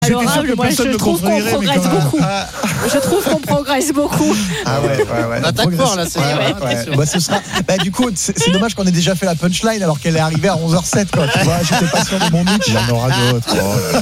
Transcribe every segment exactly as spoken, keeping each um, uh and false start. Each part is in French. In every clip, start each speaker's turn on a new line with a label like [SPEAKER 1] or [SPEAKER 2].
[SPEAKER 1] Alors, moi, je trouve qu'on progresse beaucoup. Ah. Je trouve qu'on progresse beaucoup.
[SPEAKER 2] Ah ouais, ouais, ouais.
[SPEAKER 3] On attaque fort là, c'est
[SPEAKER 2] ouais, ouais, ouais. Ouais. Bah, ce sera... bah, du coup, c'est, c'est dommage qu'on ait déjà fait la punchline alors qu'elle est arrivée à onze heures zéro sept. Quoi. Tu vois, j'étais pas sûr de mon niche.
[SPEAKER 4] Il y en aura d'autres.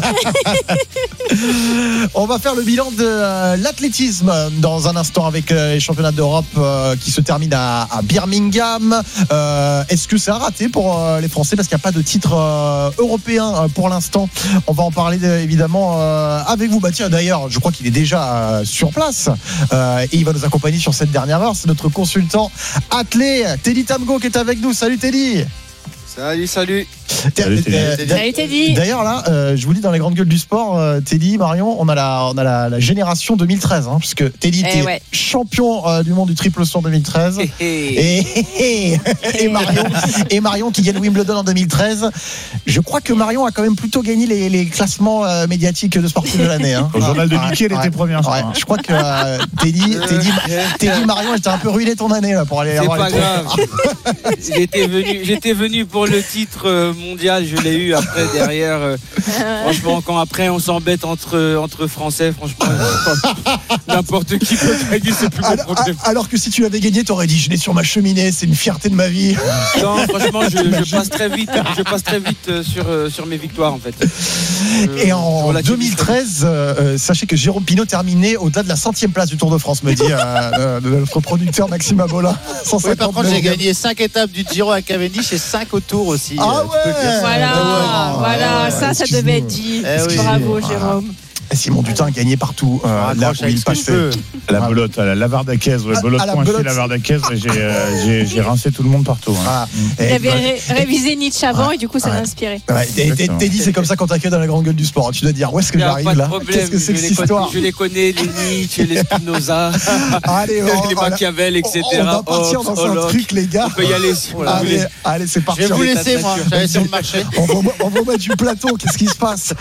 [SPEAKER 4] Oh.
[SPEAKER 2] On va faire le bilan de euh, l'athlétisme dans un instant avec euh, les championnats d'Europe euh, qui se terminent à, à Birmingham. Euh, est-ce que c'est un raté pour euh, les Français parce qu'il n'y a pas de titre euh, européen euh, pour l'instant? On va en parler de, évidemment euh, avec vous. Bah tiens, d'ailleurs, je crois qu'il est déjà euh, sur place euh, et il va nous accompagner sur cette dernière heure. C'est notre consultant athlé Teddy Tamgo qui est avec nous. Salut Teddy.
[SPEAKER 3] Salut, salut.
[SPEAKER 4] Salut Teddy.
[SPEAKER 1] Salut Teddy.
[SPEAKER 2] D'ailleurs là, euh, je vous dis dans les grandes gueules du sport, euh, Teddy, Marion, on a la, on a la, la génération deux mille treize, hein, puisque Teddy était
[SPEAKER 1] eh ouais.
[SPEAKER 2] champion euh, du monde du triple saut en deux mille treize,
[SPEAKER 3] et,
[SPEAKER 2] et, et, et Marion, et Marion qui gagne Wimbledon en deux mille treize. Je crois que Marion a quand même plutôt gagné les, les classements euh, médiatiques de sportifs de l'année. Hein.
[SPEAKER 4] Au journal de Mickey, elle
[SPEAKER 2] ouais,
[SPEAKER 4] était première.
[SPEAKER 2] Ouais, je crois que euh, Teddy, Teddy, Teddy, Marion, elle t'a un peu ruiné ton année là pour aller.
[SPEAKER 3] C'est
[SPEAKER 2] avoir
[SPEAKER 3] pas
[SPEAKER 2] les
[SPEAKER 3] grave. j'étais venu, j'étais venu pour le titre mondial. Je l'ai eu après derrière. Euh, franchement, quand après on s'embête entre entre Français, franchement, n'importe qui peut gagner, c'est plus mon
[SPEAKER 2] alors,
[SPEAKER 3] problème.
[SPEAKER 2] Alors que si tu l'avais gagné, t'aurais dit je l'ai sur ma cheminée, c'est une fierté de ma vie.
[SPEAKER 3] Non, franchement, je, je passe très vite, je passe très vite sur sur mes victoires en fait.
[SPEAKER 2] Je, Et en deux mille treize, euh, sachez que Jérôme Pinault terminait au-delà de la centième place du Tour de France, me dit euh, notre producteur Maxime Abola.
[SPEAKER 5] Oui, par contre, j'ai gagné cinq étapes du Giro à Cavendish et cinq au Tour aussi.
[SPEAKER 2] Ah ouais,
[SPEAKER 1] voilà,
[SPEAKER 2] ah ouais,
[SPEAKER 1] voilà,
[SPEAKER 2] ouais,
[SPEAKER 1] ça, ça devait être dit.
[SPEAKER 5] Eh oui.
[SPEAKER 1] Bravo, Jérôme.
[SPEAKER 2] Simon Dutin a gagné partout euh,
[SPEAKER 5] ah,
[SPEAKER 2] là où il passait.
[SPEAKER 4] La belote, à la Lavardacaise, ouais, belote coincée, Lavardacaise, j'ai, euh, j'ai, j'ai rincé tout le monde partout. Hein.
[SPEAKER 2] Ah,
[SPEAKER 1] il et avait ré- révisé Nietzsche avant ouais, et du coup ça ouais. l'a inspiré.
[SPEAKER 2] Ouais, Teddy, c'est comme ça quand t'accueilles dans la grande gueule du sport. Tu dois dire où est-ce que j'arrive là? Qu'est-ce que c'est que cette histoire?
[SPEAKER 3] Je les connais, les Nietzsche, les Spinoza,
[SPEAKER 2] allez, on,
[SPEAKER 3] les Machiavel, et cetera.
[SPEAKER 2] On va partir dans un truc, les gars.
[SPEAKER 3] On peut y aller si vous
[SPEAKER 2] allez, voulez. Allez, c'est parti.
[SPEAKER 5] Je vais vous laisser, moi. J'allais sur le marché.
[SPEAKER 2] On va, on va mettre du plateau. Qu'est-ce qui se passe?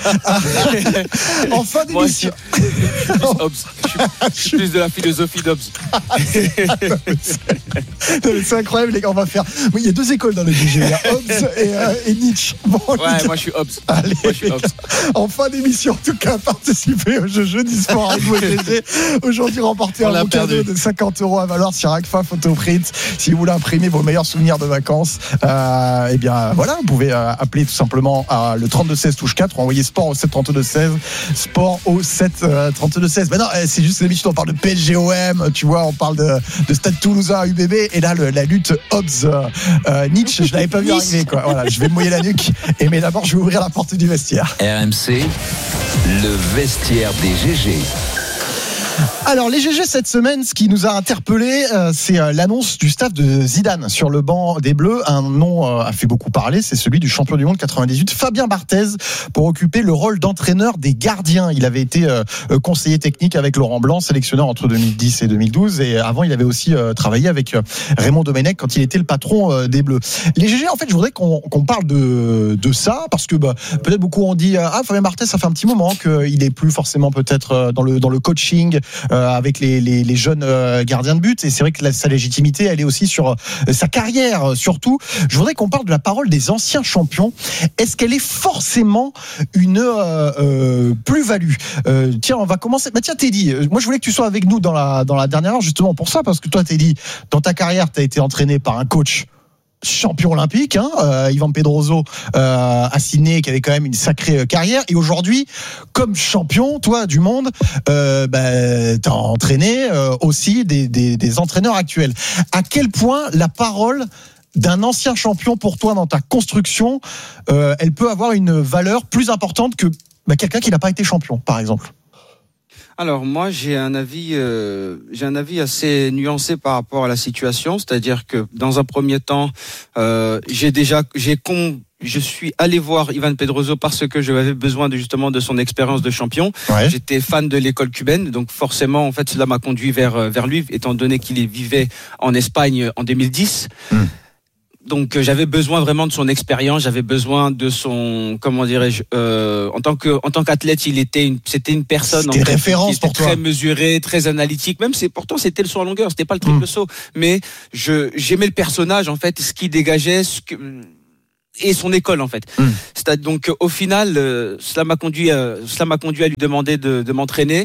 [SPEAKER 2] En fin d'émission.
[SPEAKER 3] Je suis plus de la philosophie d'Hobbes.
[SPEAKER 2] C'est incroyable, les gars. On va faire. Il y a deux écoles dans le G G. Il y a Hobbes et, euh, et Nietzsche.
[SPEAKER 3] Bon, ouais, moi je suis Hobbes.
[SPEAKER 2] Allez.
[SPEAKER 3] Moi, je suis Hobbes.
[SPEAKER 2] En fin d'émission, en tout cas, participez au jeu Jeudi Sport avec vous, G G. Aujourd'hui, remportez un bon cadeau de cinquante euros à valoir sur Agfa Photoprint. Si vous voulez imprimer vos meilleurs souvenirs de vacances, euh, eh bien voilà, vous pouvez euh, appeler tout simplement à le trente-deux seize touche quatre ou envoyer sport au sept trente-deux seize. Sport au sept trente-deux seize. Ben non, c'est juste l'émission, on parle de P S G O M, tu vois, on parle de, de Stade Toulousain U B B, et là le, la lutte Hobbes euh, Nietzsche, je l'avais pas vu arriver quoi. Voilà, je vais me mouiller la nuque, et mais d'abord je vais ouvrir la porte du vestiaire.
[SPEAKER 6] R M C, le vestiaire des G G.
[SPEAKER 2] Alors les G G cette semaine, ce qui nous a interpellé, euh, c'est euh, l'annonce du staff de Zidane sur le banc des Bleus. Un nom euh, a fait beaucoup parler, c'est celui du champion du monde quatre-vingt-dix-huit, Fabien Barthez, pour occuper le rôle d'entraîneur des gardiens. Il avait été euh, conseiller technique avec Laurent Blanc, sélectionneur entre deux mille dix et deux mille douze, et avant il avait aussi euh, travaillé avec euh, Raymond Domenech quand il était le patron euh, des Bleus. Les G G, en fait, je voudrais qu'on, qu'on parle de, de ça, parce que bah, peut-être beaucoup ont dit ah Fabien Barthez, ça fait un petit moment qu'il est plus forcément peut-être dans le dans le coaching. Euh, avec les, les, les jeunes euh, gardiens de but, et c'est vrai que la, sa légitimité elle est aussi sur euh, sa carrière surtout. Je voudrais qu'on parle de la parole des anciens champions. Est-ce qu'elle est forcément une euh, euh, plus-value? euh, Tiens, on va commencer. Bah tiens Teddy, moi je voulais que tu sois avec nous dans la, dans la dernière heure justement pour ça, parce que toi Teddy, dans ta carrière tu as été entraîné par un coach champion olympique, hein, euh, Ivan Pedroso euh, à Sydney, qui avait quand même une sacrée carrière, et aujourd'hui comme champion toi du monde, euh, bah, t'as entraîné euh, aussi des, des, des entraîneurs actuels. À quel point la parole d'un ancien champion pour toi dans ta construction, euh, elle peut avoir une valeur plus importante que bah, quelqu'un qui n'a pas été champion par exemple?
[SPEAKER 3] Alors moi j'ai un avis, euh, j'ai un avis assez nuancé par rapport à la situation, c'est-à-dire que dans un premier temps, euh, j'ai déjà, j'ai con, je suis allé voir Ivan Pedroso parce que je avais besoin de, justement de son expérience de champion. Ouais. J'étais fan de l'école cubaine, donc forcément en fait cela m'a conduit vers vers lui, étant donné qu'il vivait en Espagne en deux mille dix. Mmh. Donc j'avais besoin vraiment de son expérience, j'avais besoin de son, comment dirais-je, euh, en tant que en tant qu'athlète, il était une, c'était une personne
[SPEAKER 2] c'était en fait, référence
[SPEAKER 3] qui était
[SPEAKER 2] pour toi.
[SPEAKER 3] Très mesurée, très analytique. Même c'est pourtant c'était le saut en longueur, c'était pas le triple mmh. saut, mais je j'aimais le personnage en fait, ce qu'il dégageait, ce que et son école en fait. Mmh. C'est donc au final, euh, cela m'a conduit, à, cela m'a conduit à lui demander de, de m'entraîner.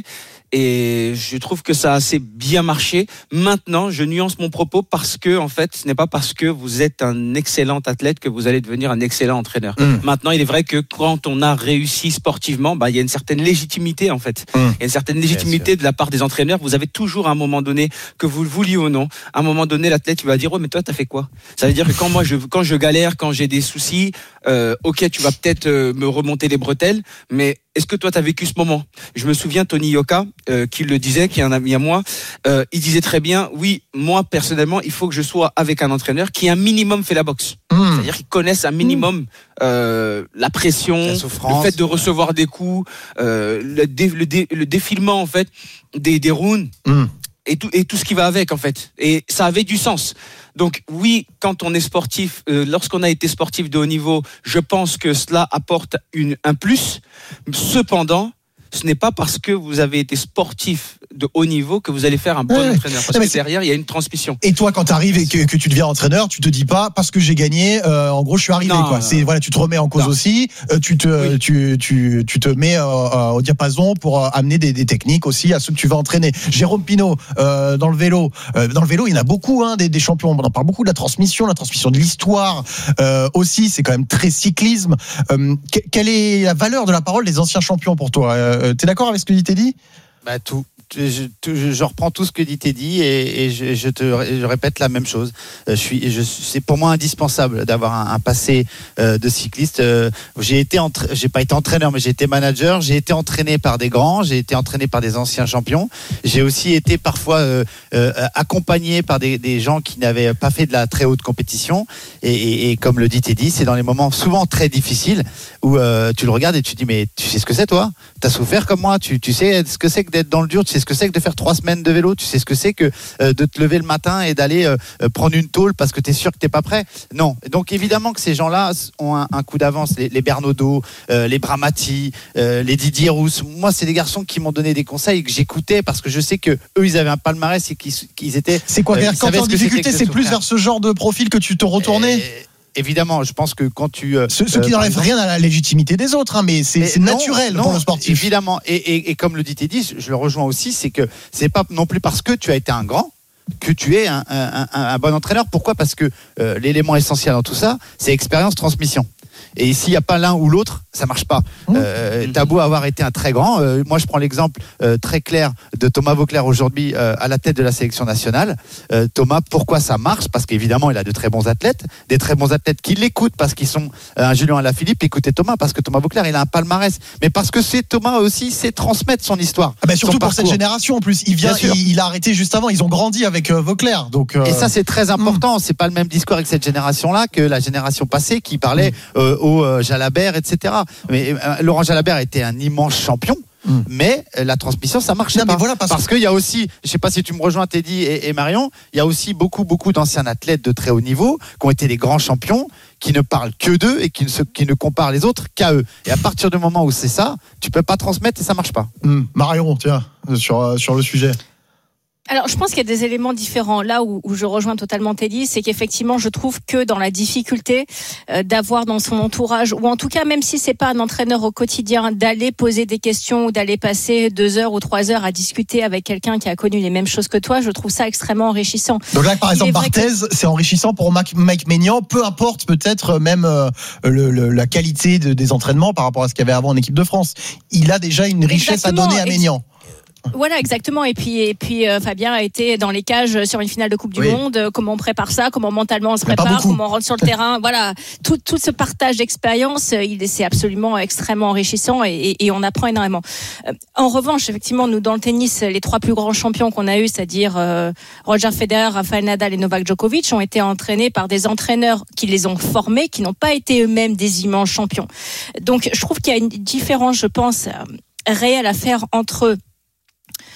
[SPEAKER 3] Et je trouve que ça a assez bien marché. Maintenant, je nuance mon propos parce que, en fait, ce n'est pas parce que vous êtes un excellent athlète que vous allez devenir un excellent entraîneur. Mmh. Maintenant, il est vrai que quand on a réussi sportivement, bah, il y a une certaine légitimité, en fait. Mmh. Il y a une certaine légitimité de la part des entraîneurs. Vous avez toujours, à un moment donné, que vous le vouliez ou non, à un moment donné, l'athlète, il va dire, oh, mais toi, t'as fait quoi? Ça veut dire que quand moi, je, quand je galère, quand j'ai des soucis, euh, ok, tu vas peut-être euh, me remonter les bretelles, mais est-ce que toi, tu as vécu ce moment? Je me souviens, Tony Yoka, euh, qui le disait, qui est un ami à moi, euh, il disait très bien, oui, moi, personnellement, il faut que je sois avec un entraîneur qui, un minimum, fait la boxe. Mmh. C'est-à-dire qu'il connaisse un minimum mmh. euh, la pression, la le fait de recevoir des coups, euh, le, dé, le, dé, le défilement, en fait, des, des rounds. Mmh. Et tout, et tout ce qui va avec, en fait. Et ça avait du sens. Donc oui, quand on est sportif, euh, lorsqu'on a été sportif de haut niveau, je pense que cela apporte une, un plus. Cependant, ce n'est pas parce que vous avez été sportif de haut niveau que vous allez faire un bon ouais, entraîneur. Parce que derrière, il y a une transmission.
[SPEAKER 2] Et toi, quand tu arrives et que, que tu deviens entraîneur, tu te dis pas parce que j'ai gagné, euh, en gros, je suis arrivé. Non, quoi. C'est, voilà, tu te remets en cause non. aussi. Euh, tu, te, oui. tu, tu, tu te mets euh, au diapason pour euh, amener des, des techniques aussi à ceux que tu vas entraîner. Jérôme Pinault, euh, dans le vélo. Euh, dans le vélo, il y en a beaucoup, hein, des, des champions. On en parle beaucoup de la transmission, la transmission de l'histoire euh, aussi. C'est quand même très cyclisme. Euh, que, quelle est la valeur de la parole des anciens champions pour toi? euh, T'es d'accord avec ce que dit Teddy?
[SPEAKER 5] Bah tout. Je, je, je reprends tout ce que dit Teddy et, et je, je te je répète la même chose. Je suis, je, c'est pour moi indispensable d'avoir un, un passé euh, de cycliste. Euh, j'ai été, entra- j'ai pas été entraîneur, mais j'ai été manager. J'ai été entraîné par des grands. J'ai été entraîné par des anciens champions. J'ai aussi été parfois euh, euh, accompagné par des, des gens qui n'avaient pas fait de la très haute compétition. Et, et, et comme le dit Teddy, c'est dans les moments souvent très difficiles où euh, tu le regardes et tu te dis mais tu sais ce que c'est toi? T'as souffert comme moi. Tu, tu sais ce que c'est que d'être dans le dur. Tu sais ce que c'est que de faire trois semaines de vélo, tu sais ce que c'est que euh, de te lever le matin et d'aller euh, prendre une tôle parce que tu es sûr que tu n'es pas prêt. Non. Donc évidemment que ces gens-là ont un, un coup d'avance. Les, les Bernaudot, euh, les Bramati, euh, les Didier Rousse. Moi, c'est des garçons qui m'ont donné des conseils et que j'écoutais parce que je sais que eux, ils avaient un palmarès et qu'ils, qu'ils étaient.
[SPEAKER 2] C'est quoi, euh, quand tu es en difficulté, c'est plus vers ce genre de profil que tu te retournais et...
[SPEAKER 5] Évidemment, je pense que quand tu... Euh,
[SPEAKER 2] ce, ce qui n'enlève rien à la légitimité des autres, hein, mais c'est, mais c'est non, naturel non, pour le sportif.
[SPEAKER 5] Évidemment, et, et, et comme le dit Teddy, je, je le rejoins aussi, c'est que c'est pas non plus parce que tu as été un grand que tu es un, un, un, un bon entraîneur. Pourquoi? Parce que euh, l'élément essentiel dans tout ça, c'est expérience, transmission. Et s'il n'y a pas l'un ou l'autre, ça marche pas. Mmh. Euh, t'as beau avoir été un très grand. Euh, moi, je prends l'exemple euh, très clair de Thomas Voeckler aujourd'hui euh, à la tête de la sélection nationale. Euh, Thomas, pourquoi ça marche? Parce qu'évidemment, il a de très bons athlètes, des très bons athlètes qui l'écoutent parce qu'ils sont euh, un Julien Alaphilippe. Écoutez Thomas, parce que Thomas Voeckler, il a un palmarès, mais parce que c'est Thomas aussi, c'est transmettre son histoire.
[SPEAKER 2] Ah bah surtout pour cette génération en plus. Il vient, il, il a arrêté juste avant. Ils ont grandi avec euh, Voeckler. Donc euh...
[SPEAKER 5] et ça, c'est très important. Mmh. C'est pas le même discours avec cette génération-là que la génération passée qui parlait mmh. euh, au euh, Jalabert, et cetera. Mais euh, Laurent Jalabert était un immense champion. Mmh. Mais euh, la transmission, ça marchait non, pas. Mais voilà, parce parce qu'il y a aussi, je sais pas si tu me rejoins Teddy et, et Marion, il y a aussi beaucoup beaucoup d'anciens athlètes de très haut niveau qui ont été des grands champions, qui ne parlent que d'eux et qui ne, se, qui ne comparent les autres qu'à eux. Et à partir du moment où c'est ça, tu peux pas transmettre et ça marche pas.
[SPEAKER 2] Mmh. Marion, tiens, sur euh, sur le sujet.
[SPEAKER 1] Alors, je pense qu'il y a des éléments différents. Là où, où je rejoins totalement Teddy, c'est qu'effectivement, je trouve que dans la difficulté euh, d'avoir dans son entourage, ou en tout cas, même si c'est pas un entraîneur au quotidien, d'aller poser des questions ou d'aller passer deux heures ou trois heures à discuter avec quelqu'un qui a connu les mêmes choses que toi, je trouve ça extrêmement enrichissant.
[SPEAKER 2] Donc là, par exemple, Barthez, que... c'est enrichissant pour Mike, Mike Maignan, peu importe peut-être même euh, le, le, la qualité de, des entraînements par rapport à ce qu'il y avait avant en équipe de France. Il a déjà une richesse Exactement. à donner à Maignan.
[SPEAKER 1] Voilà, exactement. Et puis, et puis euh, Fabien a été dans les cages sur une finale de Coupe du oui. Monde. Euh, comment on prépare ça? Comment mentalement on se prépare? Comment on rentre sur le terrain? Voilà, tout, tout ce partage d'expérience, il c'est absolument extrêmement enrichissant et, et, et on apprend énormément. Euh, en revanche, effectivement, nous dans le tennis, les trois plus grands champions qu'on a eus, c'est-à-dire euh, Roger Federer, Rafael Nadal et Novak Djokovic, ont été entraînés par des entraîneurs qui les ont formés, qui n'ont pas été eux-mêmes des immenses champions. Donc, je trouve qu'il y a une différence, je pense, réelle à faire entre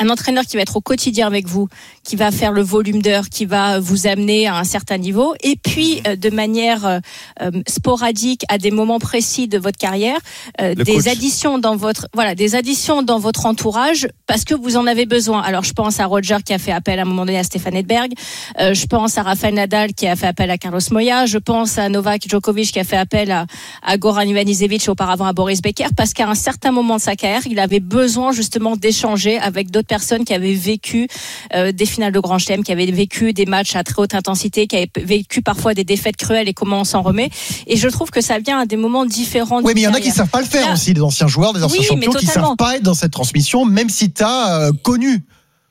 [SPEAKER 1] un entraîneur qui va être au quotidien avec vous, qui va faire le volume d'heures, qui va vous amener à un certain niveau, et puis euh, de manière euh, sporadique à des moments précis de votre carrière, euh, des coach. additions dans votre voilà, des additions dans votre entourage parce que vous en avez besoin. Alors je pense à Roger qui a fait appel à un moment donné à Stefan Edberg, euh, je pense à Rafael Nadal qui a fait appel à Carlos Moya, je pense à Novak Djokovic qui a fait appel à, à Goran Ivanisevic, auparavant à Boris Becker, parce qu'à un certain moment de sa carrière, il avait besoin justement d'échanger avec d'autres personnes qui avaient vécu euh, des finales de Grand Chelem, qui avaient vécu des matchs à très haute intensité, qui avaient vécu parfois des défaites cruelles et comment on s'en remet. Et je trouve que ça vient à des moments différents.
[SPEAKER 2] Oui, mais il y en a qui savent pas le faire. Là, aussi, des anciens joueurs, des anciens oui, champions qui savent pas être dans cette transmission, même si tu as euh, connu.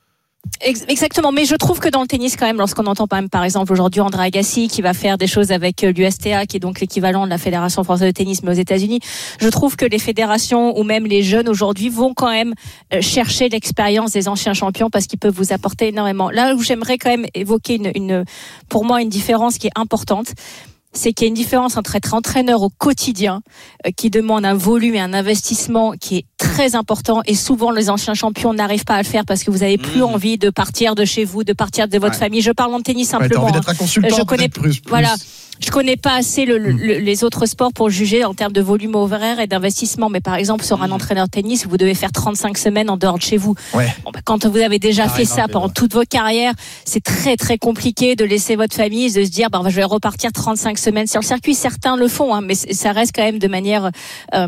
[SPEAKER 1] Exactement, mais je trouve que dans le tennis quand même, lorsqu'on entend par, par exemple aujourd'hui André Agassi qui va faire des choses avec l'U S T A, qui est donc l'équivalent de la Fédération française de tennis mais aux États-Unis, je trouve que les fédérations ou même les jeunes aujourd'hui vont quand même chercher l'expérience des anciens champions parce qu'ils peuvent vous apporter énormément. Là où j'aimerais quand même évoquer une, une pour moi une différence qui est importante, c'est qu'il y a une différence entre être entraîneur au quotidien, euh, qui demande un volume et un investissement qui est très important, et souvent les anciens champions n'arrivent pas à le faire parce que vous avez plus mmh. envie de partir de chez vous, de partir de votre ouais. famille. Je parle en tennis simplement.
[SPEAKER 2] Ouais, t'as envie d'être un consultant,
[SPEAKER 1] je connais
[SPEAKER 2] plus, plus.
[SPEAKER 1] Voilà. Je connais pas assez le, le, le, les autres sports pour juger en termes de volume horaire et d'investissement. Mais par exemple, sur un entraîneur de tennis, vous devez faire trente-cinq semaines en dehors de chez vous.
[SPEAKER 2] Ouais.
[SPEAKER 1] Bon, bah, quand vous avez déjà fait ça pendant toute votre carrière, c'est très très compliqué de laisser votre famille, de se dire, bah, je vais repartir trente-cinq semaines sur le circuit. Certains le font, hein, mais ça reste quand même de manière euh,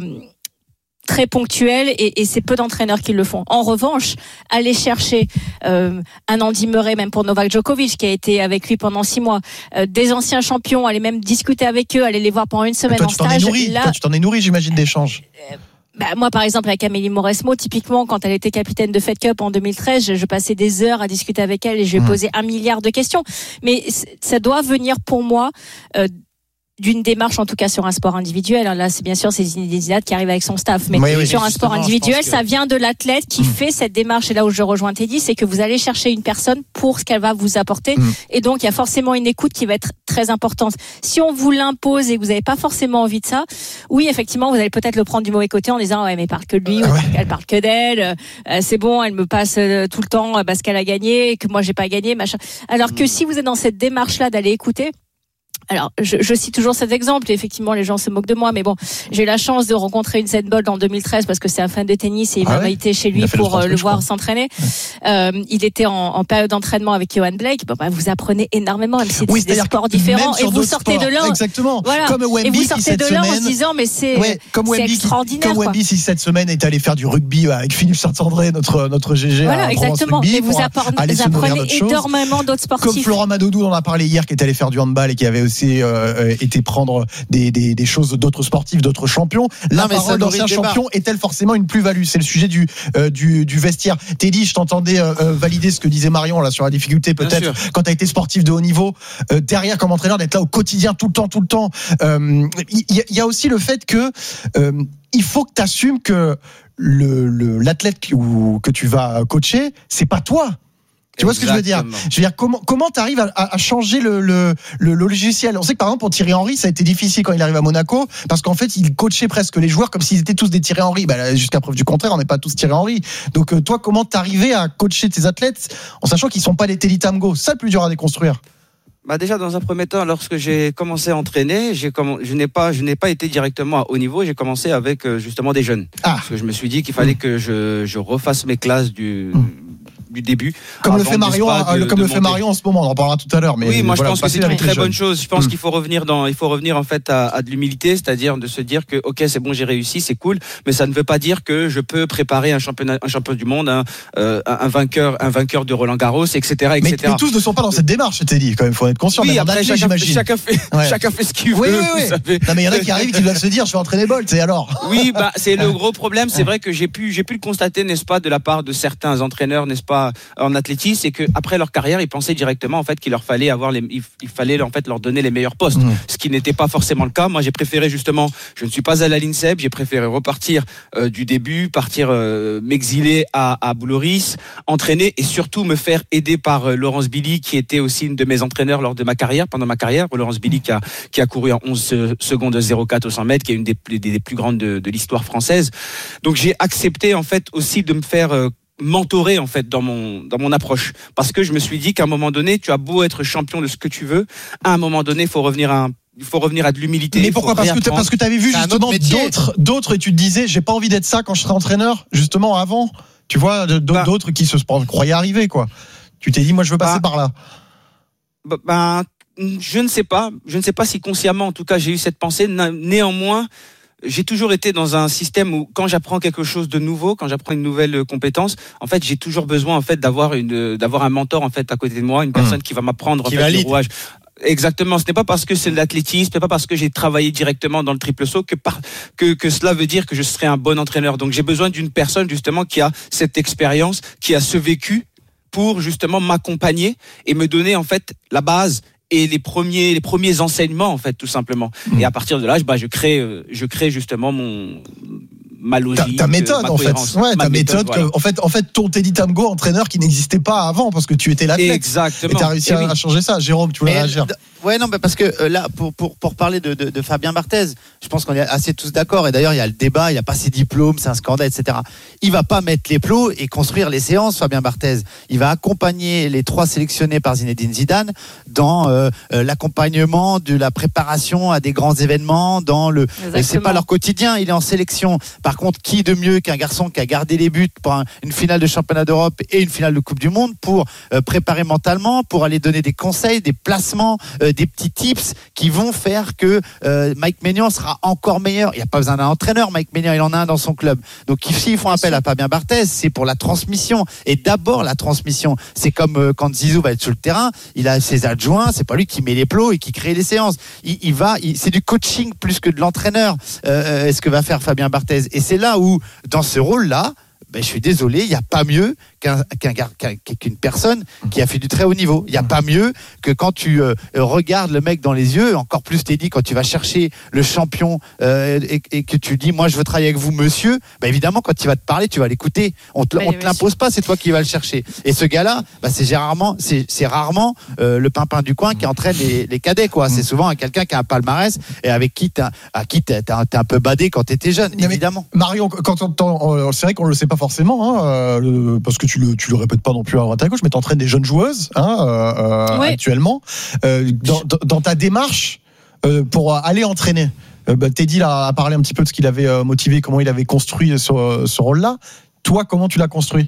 [SPEAKER 1] très ponctuel et, et c'est peu d'entraîneurs qui le font. En revanche, aller chercher euh, un Andy Murray, même pour Novak Djokovic qui a été avec lui pendant six mois, euh, des anciens champions, aller même discuter avec eux, aller les voir pendant une semaine
[SPEAKER 2] toi,
[SPEAKER 1] en stage.
[SPEAKER 2] Nourri, là, toi, tu t'en es nourri, j'imagine, d'échanges.
[SPEAKER 1] Euh, Bah, moi, par exemple, avec Amélie Mauresmo, typiquement, quand elle était capitaine de Fed Cup en deux mille treize, je, je passais des heures à discuter avec elle et je lui ai mmh. posé un milliard de questions. Mais ça doit venir pour moi euh, d'une démarche, en tout cas sur un sport individuel. Là, c'est bien sûr c'est Zinedine Zidane qui arrive avec son staff, mais oui, oui, sur un sport individuel, que... ça vient de l'athlète qui mmh. fait cette démarche. Et là où je rejoins Teddy, c'est que vous allez chercher une personne pour ce qu'elle va vous apporter. Mmh. Et donc, il y a forcément une écoute qui va être très importante. Si on vous l'impose et que vous n'avez pas forcément envie de ça, oui, effectivement, vous allez peut-être le prendre du mauvais côté en disant, ouais, mais elle parle que de lui, ah ouais. elle parle que d'elle, euh, c'est bon, elle me passe euh, tout le temps euh, parce qu'elle a gagné et que moi j'ai pas gagné, machin. Alors mmh. que si vous êtes dans cette démarche-là d'aller écouter, alors, je, je cite toujours cet exemple. Et effectivement, les gens se moquent de moi, mais bon, j'ai eu la chance de rencontrer Usain Bolt en deux mille treize parce que c'est un fan de tennis et il ah m'a invité ouais chez lui pour le, le voir s'entraîner. Ouais. Euh, il était en, en période d'entraînement avec Johan Blake. Bon, bah, vous apprenez énormément, même si oui, c'est des sports différents, et vous sortez sports. de là.
[SPEAKER 2] Exactement.
[SPEAKER 1] Voilà.
[SPEAKER 2] Comme Wemby,
[SPEAKER 1] et vous sortez de là
[SPEAKER 2] semaine,
[SPEAKER 1] en se disant, mais c'est,
[SPEAKER 2] ouais, comme
[SPEAKER 1] c'est
[SPEAKER 2] Wemby,
[SPEAKER 1] extraordinaire.
[SPEAKER 2] Comme Wemby, si cette semaine est allé faire du rugby avec Philippe Saint-André, notre notre G G.
[SPEAKER 1] Voilà, exactement. Et vous apprenez énormément d'autres sportifs.
[SPEAKER 2] Comme Florent Madodou, on en a parlé hier, qui est allé faire du handball et qui avait aussi été prendre des, des, des choses d'autres sportifs, d'autres champions. La non, parole d'ancien champion est-elle forcément une plus-value ? C'est le sujet du, euh, du, du vestiaire. Teddy, je t'entendais euh, valider ce que disait Marion là sur la difficulté peut-être quand tu as été sportif de haut niveau, euh, derrière comme entraîneur, d'être là au quotidien tout le temps, tout le temps. Il euh, y, y a aussi le fait que euh, il faut que tu assumes que le, le, l'athlète que, que tu vas coacher, c'est pas toi. Tu vois ce que je veux dire ? Je veux dire, comment comment t'arrives à, à changer le, le le logiciel ? On sait que par exemple pour Thierry Henry, ça a été difficile quand il arrive à Monaco, parce qu'en fait il coachait presque les joueurs comme s'ils étaient tous des Thierry Henry. Bah, jusqu'à preuve du contraire, on n'est pas tous Thierry Henry. Donc euh, toi, comment t'arrivais à coacher tes athlètes en sachant qu'ils sont pas des Teddy Tamgo ? C'est ça le plus dur à déconstruire.
[SPEAKER 3] Bah déjà dans un premier temps, lorsque j'ai commencé à entraîner, j'ai comm... je n'ai pas je n'ai pas été directement à haut niveau. J'ai commencé avec euh, justement des jeunes. Ah. Parce que je me suis dit qu'il fallait mmh. que je je refasse mes classes du mmh. du début.
[SPEAKER 2] Comme le fait Marion, de, comme de le fait Marion en ce moment, on en parlera tout à l'heure. Mais
[SPEAKER 3] oui, moi
[SPEAKER 2] voilà,
[SPEAKER 3] je pense que c'est une très
[SPEAKER 2] jeunes.
[SPEAKER 3] bonne chose. Je pense
[SPEAKER 2] mmh.
[SPEAKER 3] qu'il faut revenir dans, il faut revenir en fait à, à de l'humilité, c'est-à-dire de se dire que ok c'est bon, j'ai réussi, c'est cool, mais ça ne veut pas dire que je peux préparer un championnat, un champion du monde, un, euh, un vainqueur, un vainqueur de Roland Garros, et cetera, et cetera.
[SPEAKER 2] Mais, mais tous ne sont pas dans cette démarche, je t'ai dit. Quand même, faut être conscient.
[SPEAKER 3] Oui, après chacun, chacun fait, ouais. chacun fait ce qu'il
[SPEAKER 2] oui,
[SPEAKER 3] veut.
[SPEAKER 2] Oui, oui, oui. Non, mais il y en a qui arrivent, qui doivent se dire, je vais entraîner Bolt, et alors.
[SPEAKER 3] Oui, bah c'est le gros problème. C'est vrai que j'ai pu, j'ai pu le constater, n'est-ce pas, de la part de certains entraîneurs, n'est-ce pas, en athlétisme, c'est que après leur carrière, ils pensaient directement en fait qu'il leur fallait avoir les, il, il fallait en fait leur donner les meilleurs postes, mmh. ce qui n'était pas forcément le cas. Moi, j'ai préféré justement, je ne suis pas allé à l'INSEP, j'ai préféré repartir euh, du début, partir euh, m'exiler à, à Bouloris, entraîner et surtout me faire aider par euh, Laurence Billy, qui était aussi une de mes entraîneurs lors de ma carrière, pendant ma carrière. Laurence Billy qui a qui a couru en onze secondes zéro quatre au cent mètres, qui est une des, des, des plus grandes de, de l'histoire française. Donc j'ai accepté en fait aussi de me faire euh, mentoré en fait dans mon dans mon approche, parce que je me suis dit qu'à un moment donné, tu as beau être champion de ce que tu veux, à un moment donné, il faut revenir à un il faut revenir à de l'humilité.
[SPEAKER 2] Mais pourquoi? Parce que parce que tu avais vu justement d'autres d'autres et tu te disais j'ai pas envie d'être ça quand je serai entraîneur, justement avant. Tu vois d'autres, d'autres qui se croyaient arriver quoi. Tu t'es dit moi je veux passer bah, par là.
[SPEAKER 3] Bah, bah, je ne sais pas, je ne sais pas si consciemment en tout cas j'ai eu cette pensée. Néanmoins, j'ai toujours été dans un système où quand j'apprends quelque chose de nouveau, quand j'apprends une nouvelle compétence, en fait, j'ai toujours besoin en fait d'avoir une d'avoir un mentor en fait à côté de moi, une personne mmh. qui va m'apprendre en fait, les rouages. Exactement, ce n'est pas parce que c'est de l'athlétisme, ce n'est pas parce que j'ai travaillé directement dans le triple saut que, par, que, que cela veut dire que je serai un bon entraîneur. Donc j'ai besoin d'une personne justement qui a cette expérience, qui a ce vécu pour justement m'accompagner et me donner en fait la base et les premiers les premiers enseignements en fait tout simplement. Mmh. Et à partir de là, bah, je crée je crée justement mon ma logique,
[SPEAKER 2] ta, ta méthode en fait, ouais, ta méthode,
[SPEAKER 3] voilà.
[SPEAKER 2] que, en fait, en fait, ton Teddy Tamgo, entraîneur qui n'existait pas avant parce que tu étais l'athlète.
[SPEAKER 3] Exactement.
[SPEAKER 2] Et t'as réussi et à, oui. à changer ça. Jérôme, tu voulais réagir?
[SPEAKER 5] Ouais, non, mais parce que euh, là, pour pour pour parler de, de de Fabien Barthez, je pense qu'on est assez tous d'accord. Et d'ailleurs, il y a le débat, il y a pas ses diplômes, c'est un scandale, et cetera. Il va pas mettre les plots et construire les séances, Fabien Barthez. Il va accompagner les trois sélectionnés par Zinedine Zidane dans euh, euh, l'accompagnement de la préparation à des grands événements, dans le. Euh, c'est pas leur quotidien. Il est en sélection. Par contre, qui de mieux qu'un garçon qui a gardé les buts pour un, une finale de championnat d'Europe et une finale de Coupe du Monde pour euh, préparer mentalement, pour aller donner des conseils, des placements, euh, des petits tips qui vont faire que euh, Mike Maignan sera encore meilleur. Il n'y a pas besoin d'un entraîneur, Mike Maignan, il en a un dans son club. Donc s'ils font appel à Fabien Barthez, c'est pour la transmission. Et d'abord la transmission. C'est comme euh, quand Zizou va être sur le terrain, il a ses adjoints, c'est pas lui qui met les plots et qui crée les séances. Il, il va, il, c'est du coaching plus que de l'entraîneur. Euh, est-ce que va faire Fabien Barthez? Et c'est là où, dans ce rôle-là, ben, je suis désolé, il n'y a pas mieux qu'un, qu'un, qu'un, qu'une personne qui a fait du très haut niveau. Il n'y a pas mieux que quand tu euh, regardes le mec dans les yeux, encore plus t'es dit, quand tu vas chercher le champion euh, et, et que tu dis, moi je veux travailler avec vous monsieur, ben, évidemment quand il va te parler, tu vas l'écouter. On te, on te l'impose pas, c'est toi qui vas le chercher. Et ce gars-là, ben, c'est rarement, c'est, c'est rarement euh, le pimpin du coin qui entraîne les, les cadets, quoi. C'est souvent quelqu'un qui a un palmarès et avec qui t'as, à qui t'es un peu badé quand t'étais jeune, mais évidemment.
[SPEAKER 2] Marion, quand on, c'est vrai qu'on le sait pas forcément, hein, euh, parce que tu le, tu le répètes pas non plus à droite à gauche, mais t'entraînes des jeunes joueuses, hein, euh, oui. actuellement. Euh, dans, dans ta démarche euh, pour aller entraîner, euh, bah, Teddy là, a parlé un petit peu de ce qu'il avait euh, motivé, comment il avait construit ce, ce rôle-là. Toi, comment tu l'as construit?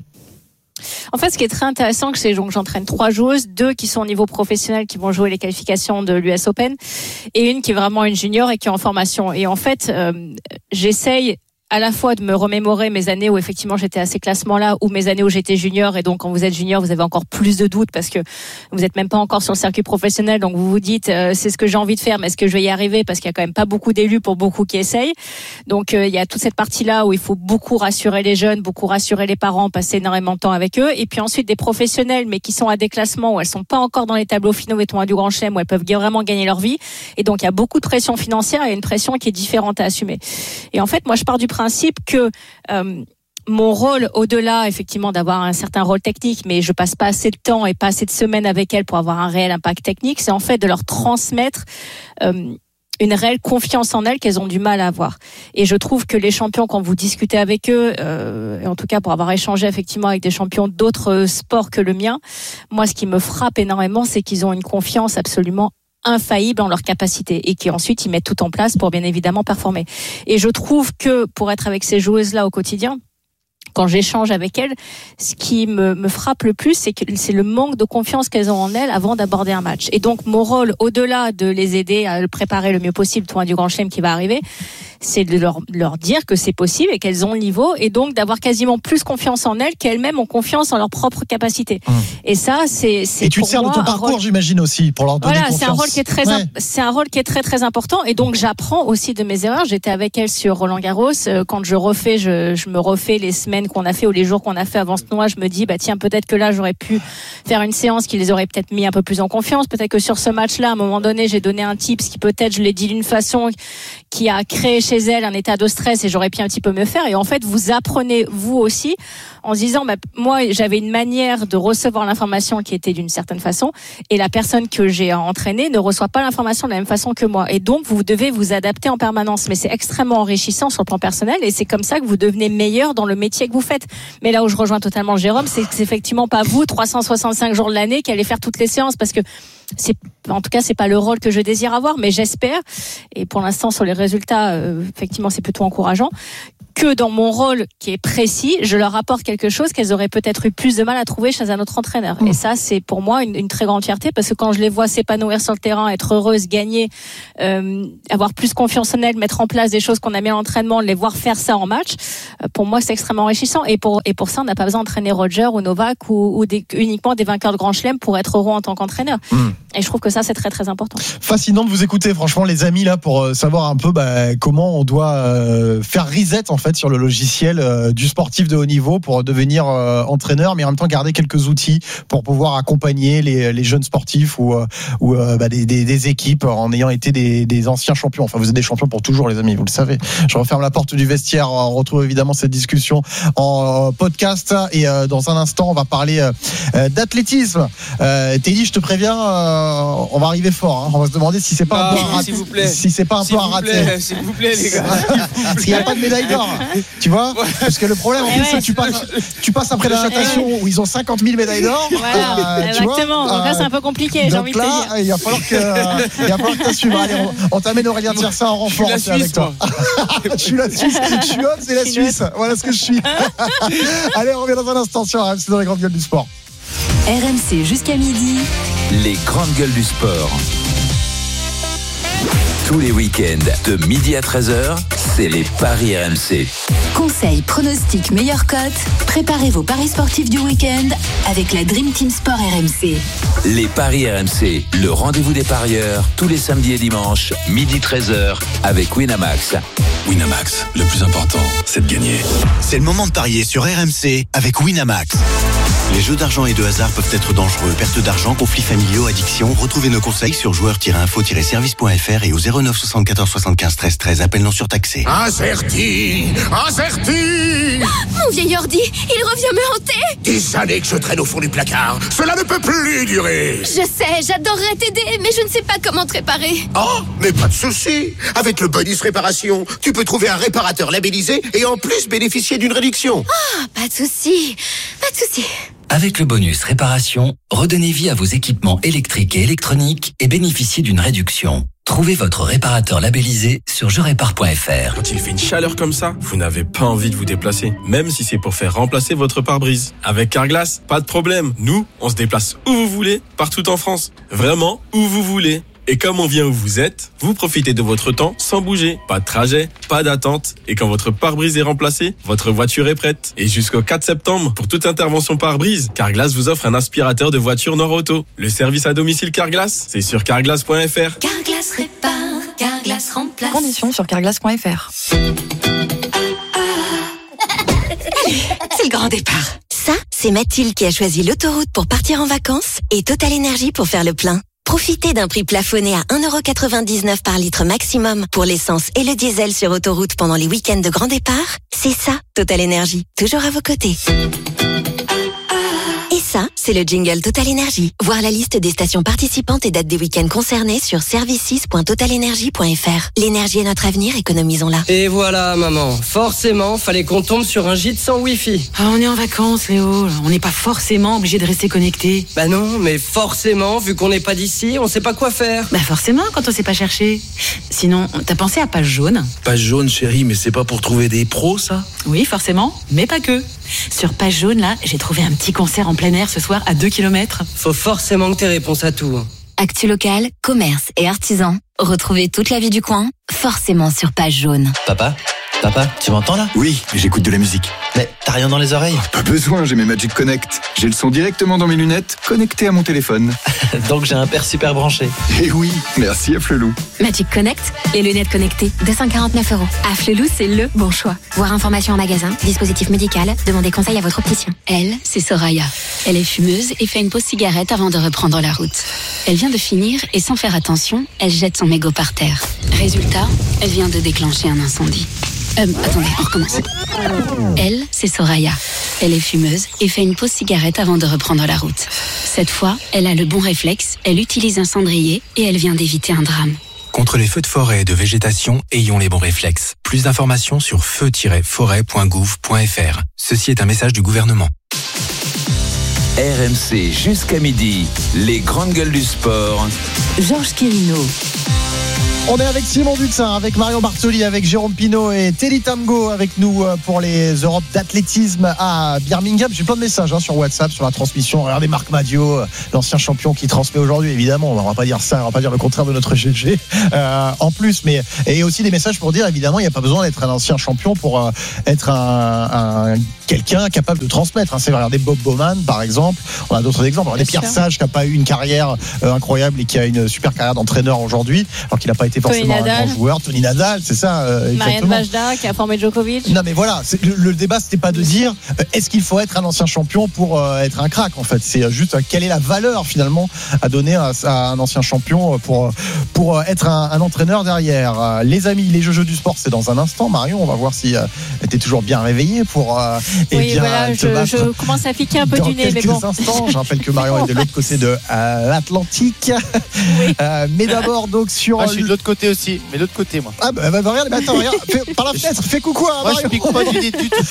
[SPEAKER 1] En fait, ce qui est très intéressant, c'est que j'entraîne trois joueuses, deux qui sont au niveau professionnel, qui vont jouer les qualifications de l'U S Open, et une qui est vraiment une junior et qui est en formation. Et en fait, euh, j'essaye à la fois de me remémorer mes années où effectivement j'étais à ces classements-là, ou mes années où j'étais junior. Et donc quand vous êtes junior, vous avez encore plus de doutes parce que vous n'êtes même pas encore sur le circuit professionnel. Donc vous vous dites euh, c'est ce que j'ai envie de faire, mais est-ce que je vais y arriver? Parce qu'il y a quand même pas beaucoup d'élus pour beaucoup qui essayent. Donc euh, il y a toute cette partie-là où il faut beaucoup rassurer les jeunes, beaucoup rassurer les parents, passer énormément de temps avec eux. Et puis ensuite des professionnels, mais qui sont à des classements où elles sont pas encore dans les tableaux finaux et tournois du Grand Chelem, où elles peuvent vraiment gagner leur vie. Et donc il y a beaucoup de pression financière et une pression qui est différente à assumer. Et en fait moi je pars du principe que euh, mon rôle, au-delà effectivement d'avoir un certain rôle technique, mais je passe pas assez de temps et pas assez de semaines avec elles pour avoir un réel impact technique, c'est en fait de leur transmettre euh, une réelle confiance en elles qu'elles ont du mal à avoir. Et je trouve que les champions, quand vous discutez avec eux, euh, et en tout cas pour avoir échangé effectivement avec des champions d'autres sports que le mien, moi ce qui me frappe énormément, c'est qu'ils ont une confiance absolument infaillibles en leur capacité et qui ensuite ils mettent tout en place pour bien évidemment performer. Et je trouve que pour être avec ces joueuses-là au quotidien, quand j'échange avec elles, ce qui me, me frappe le plus, c'est que c'est le manque de confiance qu'elles ont en elles avant d'aborder un match. Et donc mon rôle, au-delà de les aider à le préparer le mieux possible, le tournoi du Grand Chelem qui va arriver, c'est de leur, leur dire que c'est possible et qu'elles ont le niveau, et donc d'avoir quasiment plus confiance en elles qu'elles-mêmes ont confiance en leurs propres capacités. Mmh. Et ça, c'est, c'est
[SPEAKER 2] et tu
[SPEAKER 1] pour
[SPEAKER 2] te sers
[SPEAKER 1] moi,
[SPEAKER 2] de ton parcours,
[SPEAKER 1] rôle...
[SPEAKER 2] j'imagine aussi, pour leur donner
[SPEAKER 1] voilà,
[SPEAKER 2] confiance.
[SPEAKER 1] C'est un rôle qui est très,
[SPEAKER 2] ouais.
[SPEAKER 1] imp... c'est un rôle qui est très très important, et donc j'apprends aussi de mes erreurs. J'étais avec elles sur Roland Garros. Quand je refais, je, je me refais les semaines qu'on a fait ou les jours qu'on a fait avant ce tournoi. Je me dis, bah tiens, peut-être que là j'aurais pu faire une séance qui les aurait peut-être mis un peu plus en confiance. Peut-être que sur ce match-là, à un moment donné, j'ai donné un tips qui peut-être je l'ai dit d'une façon qui a créé chez elles un état de stress et j'aurais pu un petit peu me faire. Et en fait, vous apprenez vous aussi en se disant, bah, moi, j'avais une manière de recevoir l'information qui était d'une certaine façon, et la personne que j'ai entraînée ne reçoit pas l'information de la même façon que moi. Et donc, vous devez vous adapter en permanence. Mais c'est extrêmement enrichissant sur le plan personnel, et c'est comme ça que vous devenez meilleur dans le métier que vous faites. Mais là où je rejoins totalement Jérôme, c'est que c'est effectivement pas vous, trois cent soixante-cinq jours de l'année, qui allez faire toutes les séances, parce que c'est, en tout cas, c'est pas le rôle que je désire avoir, mais j'espère, et pour l'instant, sur les résultats, euh, effectivement, c'est plutôt encourageant, que dans mon rôle qui est précis, je leur apporte quelque chose qu'elles auraient peut-être eu plus de mal à trouver chez un autre entraîneur. Mmh. Et ça, c'est pour moi une, une très grande fierté, parce que quand je les vois s'épanouir sur le terrain, être heureuses, gagner, euh, avoir plus confiance en elles, mettre en place des choses qu'on a mis à l'entraînement, les voir faire ça en match, euh, pour moi, c'est extrêmement enrichissant. Et pour, et pour ça, on n'a pas besoin d'entraîner Roger ou Novak ou, ou des, uniquement des vainqueurs de Grand Chelem pour être heureux en tant qu'entraîneur. Mmh. Et je trouve que ça, c'est très, très important.
[SPEAKER 2] Fascinant de vous écouter, franchement, les amis, là, pour savoir un peu bah, comment on doit euh, faire reset, en fait, sur le logiciel euh, du sportif de haut niveau pour devenir euh, entraîneur, mais en même temps garder quelques outils pour pouvoir accompagner les, les jeunes sportifs ou, euh, ou euh, bah, des, des, des équipes en ayant été des, des anciens champions. Enfin, vous êtes des champions pour toujours, les amis, vous le savez. Je referme la porte du vestiaire. On retrouve évidemment cette discussion en podcast, et euh, dans un instant, on va parler euh, d'athlétisme. Euh, Teddy, je te préviens, euh, on va arriver fort. Hein. On va se demander si c'est pas
[SPEAKER 3] ah,
[SPEAKER 2] un peu à rater. Si c'est pas un peu à rater.
[SPEAKER 3] S'il vous plaît, les gars.
[SPEAKER 2] Parce qu'il n'y a pas de médaille d'or. Tu vois? Parce que le problème, en plus, c'est que tu passes, tu passes après la natation où ils ont cinquante mille médailles d'or.
[SPEAKER 1] Voilà, euh, exactement. Donc là, c'est un peu compliqué, j'ai envie de te dire.
[SPEAKER 2] Il va falloir que, il va falloir que tu assumes. Allez, on, on t'amène Aurélien Tiersin en renfort aussi avec toi. Je suis la Suisse. Je suis Hobbs et la Suisse. Voilà ce que je suis. Allez, on revient dans un instant sur R M C dans les grandes gueules du sport.
[SPEAKER 7] R M C jusqu'à midi.
[SPEAKER 6] Les grandes gueules du sport. Tous les week-ends, de midi à treize heures, c'est les paris R M C.
[SPEAKER 7] Conseils, pronostics, meilleures cotes. Préparez vos paris sportifs du week-end avec la Dream Team Sport R M C.
[SPEAKER 6] Les paris R M C, le rendez-vous des parieurs, tous les samedis et dimanches, midi treize heures, avec Winamax.
[SPEAKER 8] Winamax, le plus important, c'est de gagner.
[SPEAKER 9] C'est le moment de parier sur R M C avec Winamax. Les jeux d'argent et de hasard peuvent être dangereux. Perte d'argent, conflits familiaux, addiction. Retrouvez nos conseils sur joueurs tiret info tiret service point f r et au zéro neuf soixante-quatorze soixante-quinze treize treize. Appel non surtaxé.
[SPEAKER 10] Incerti, incerti.
[SPEAKER 11] Oh, mon vieil ordi, il revient me hanter.
[SPEAKER 10] Des années que je traîne au fond du placard. Cela ne peut plus durer.
[SPEAKER 11] Je sais, j'adorerais t'aider, mais je ne sais pas comment te réparer.
[SPEAKER 10] Oh, mais pas de souci. Avec le bonus réparation, tu peux trouver un réparateur labellisé et en plus bénéficier d'une réduction.
[SPEAKER 11] Ah, oh, pas de souci, pas de souci.
[SPEAKER 12] Avec le bonus réparation, redonnez vie à vos équipements électriques et électroniques et bénéficiez d'une réduction. Trouvez votre réparateur labellisé sur je répare point f r.
[SPEAKER 13] Quand il fait une chaleur comme ça, vous n'avez pas envie de vous déplacer, même si c'est pour faire remplacer votre pare-brise. Avec Carglass, pas de problème. Nous, on se déplace où vous voulez, partout en France. Vraiment, où vous voulez. Et comme on vient où vous êtes, vous profitez de votre temps sans bouger. Pas de trajet, pas d'attente. Et quand votre pare-brise est remplacé, votre voiture est prête. Et jusqu'au quatre septembre, pour toute intervention pare-brise, Carglass vous offre un aspirateur de voiture Nord-Auto. Le service à domicile Carglass, c'est sur carglass point f r.
[SPEAKER 11] Carglass répare, Carglass remplace.
[SPEAKER 14] Conditions sur carglass point f r.
[SPEAKER 7] C'est le grand départ. Ça, c'est Mathilde qui a choisi l'autoroute pour partir en vacances et Total Énergie pour faire le plein. Profitez d'un prix plafonné à un euro quatre-vingt-dix-neuf par litre maximum pour l'essence et le diesel sur autoroute pendant les week-ends de grand départ. C'est ça, Total Énergie. Toujours à vos côtés. Et ça, c'est le jingle Total Énergie. Voir la liste des stations participantes et dates des week-ends concernés sur services point total énergie point f r. L'énergie est notre avenir, économisons-la.
[SPEAKER 15] Et voilà, maman. Forcément, fallait qu'on tombe sur un gîte sans wifi.
[SPEAKER 14] Ah, on est en vacances, Léo. On n'est pas forcément obligé de rester connecté.
[SPEAKER 15] Bah non, mais forcément, vu qu'on n'est pas d'ici, on sait pas quoi faire.
[SPEAKER 14] Bah forcément, quand on sait pas chercher. Sinon, t'as pensé à Page Jaune?
[SPEAKER 8] Page Jaune, chérie, mais c'est pas pour trouver des pros, ça?
[SPEAKER 14] Oui, forcément, mais pas que. Sur Page Jaune, là, j'ai trouvé un petit concert en plein air ce soir à deux kilomètres.
[SPEAKER 15] Faut forcément que t'aies réponse à tout.
[SPEAKER 7] Actu local, commerce et artisans. Retrouvez toute la vie du coin, forcément sur Page Jaune.
[SPEAKER 16] Papa, papa, tu m'entends là?
[SPEAKER 9] Oui, j'écoute de la musique.
[SPEAKER 16] Mais t'as rien dans les oreilles?
[SPEAKER 17] Pas besoin, j'ai mes Magic Connect. J'ai le son directement dans mes lunettes, connecté à mon téléphone.
[SPEAKER 16] Donc j'ai un père super branché.
[SPEAKER 17] Eh oui, merci à Flelou.
[SPEAKER 7] Magic Connect, les lunettes connectées, deux cent quarante-neuf euros. À Flelou, c'est le bon choix. Voir information en magasin, dispositif médical, demandez conseil à votre opticien. Elle, c'est Soraya. Elle est fumeuse et fait une pause cigarette avant de reprendre la route. Elle vient de finir et sans faire attention, elle jette son mégot par terre. Résultat, elle vient de déclencher un incendie. Euh, attendez, on recommence. Elle, c'est Soraya. Elle est fumeuse et fait une pause cigarette avant de reprendre la route. Cette fois, elle a le bon réflexe, elle utilise un cendrier et elle vient d'éviter un drame.
[SPEAKER 18] Contre les feux de forêt et de végétation, ayons les bons réflexes. Plus d'informations sur feu tiret forêt point gouv point f r. Ceci est un message du gouvernement.
[SPEAKER 6] R M C jusqu'à midi, les grandes gueules du sport.
[SPEAKER 14] Georges Quirino.
[SPEAKER 2] On est avec Simon Dutin, avec Marion Bartoli, avec Jérôme Pinault et Teddy Tamgo avec nous pour les Europes d'athlétisme à Birmingham. J'ai plein de messages hein, sur WhatsApp, sur la transmission. Regardez Marc Madio, l'ancien champion qui transmet aujourd'hui, évidemment. On va pas dire ça, on va pas dire le contraire de notre G G euh, en plus. Mais et aussi des messages pour dire, évidemment, il n'y a pas besoin d'être un ancien champion pour euh, être un, un quelqu'un capable de transmettre. Hein. C'est regardez Bob Bowman, par exemple. On a d'autres exemples. Regardez Pierre Sage qui n'a pas eu une carrière euh, incroyable et qui a une super carrière d'entraîneur aujourd'hui, alors qu'il n'a pas été forcément un grand joueur. Tony Nadal, c'est ça. Euh,
[SPEAKER 1] Marianne Vajda qui a formé Djokovic.
[SPEAKER 2] Non mais voilà, c'est, le, le débat c'était pas de dire euh, est-ce qu'il faut être un ancien champion pour euh, être un crack en fait. C'est juste euh, quelle est la valeur finalement à donner à, à un ancien champion pour pour être un, un entraîneur derrière. Euh, les amis, les jeux, jeux du sport, c'est dans un instant. Marion, on va voir si euh, t'es toujours bien réveillée pour. Euh,
[SPEAKER 1] oui,
[SPEAKER 2] eh bien,
[SPEAKER 1] voilà, je, je commence à piquer un peu du nez, mais bon.
[SPEAKER 2] Instants. Je rappelle que Marion est de l'autre côté de euh, l'Atlantique. Oui. Euh, mais d'abord donc sur.
[SPEAKER 5] Moi, je suis de l'autre côté aussi, mais de l'autre côté moi.
[SPEAKER 2] Ah bah, bah regarde, bah, attends, regarde, fais, par la fenêtre, fais coucou à
[SPEAKER 5] Moi je pique pas du nez du tout.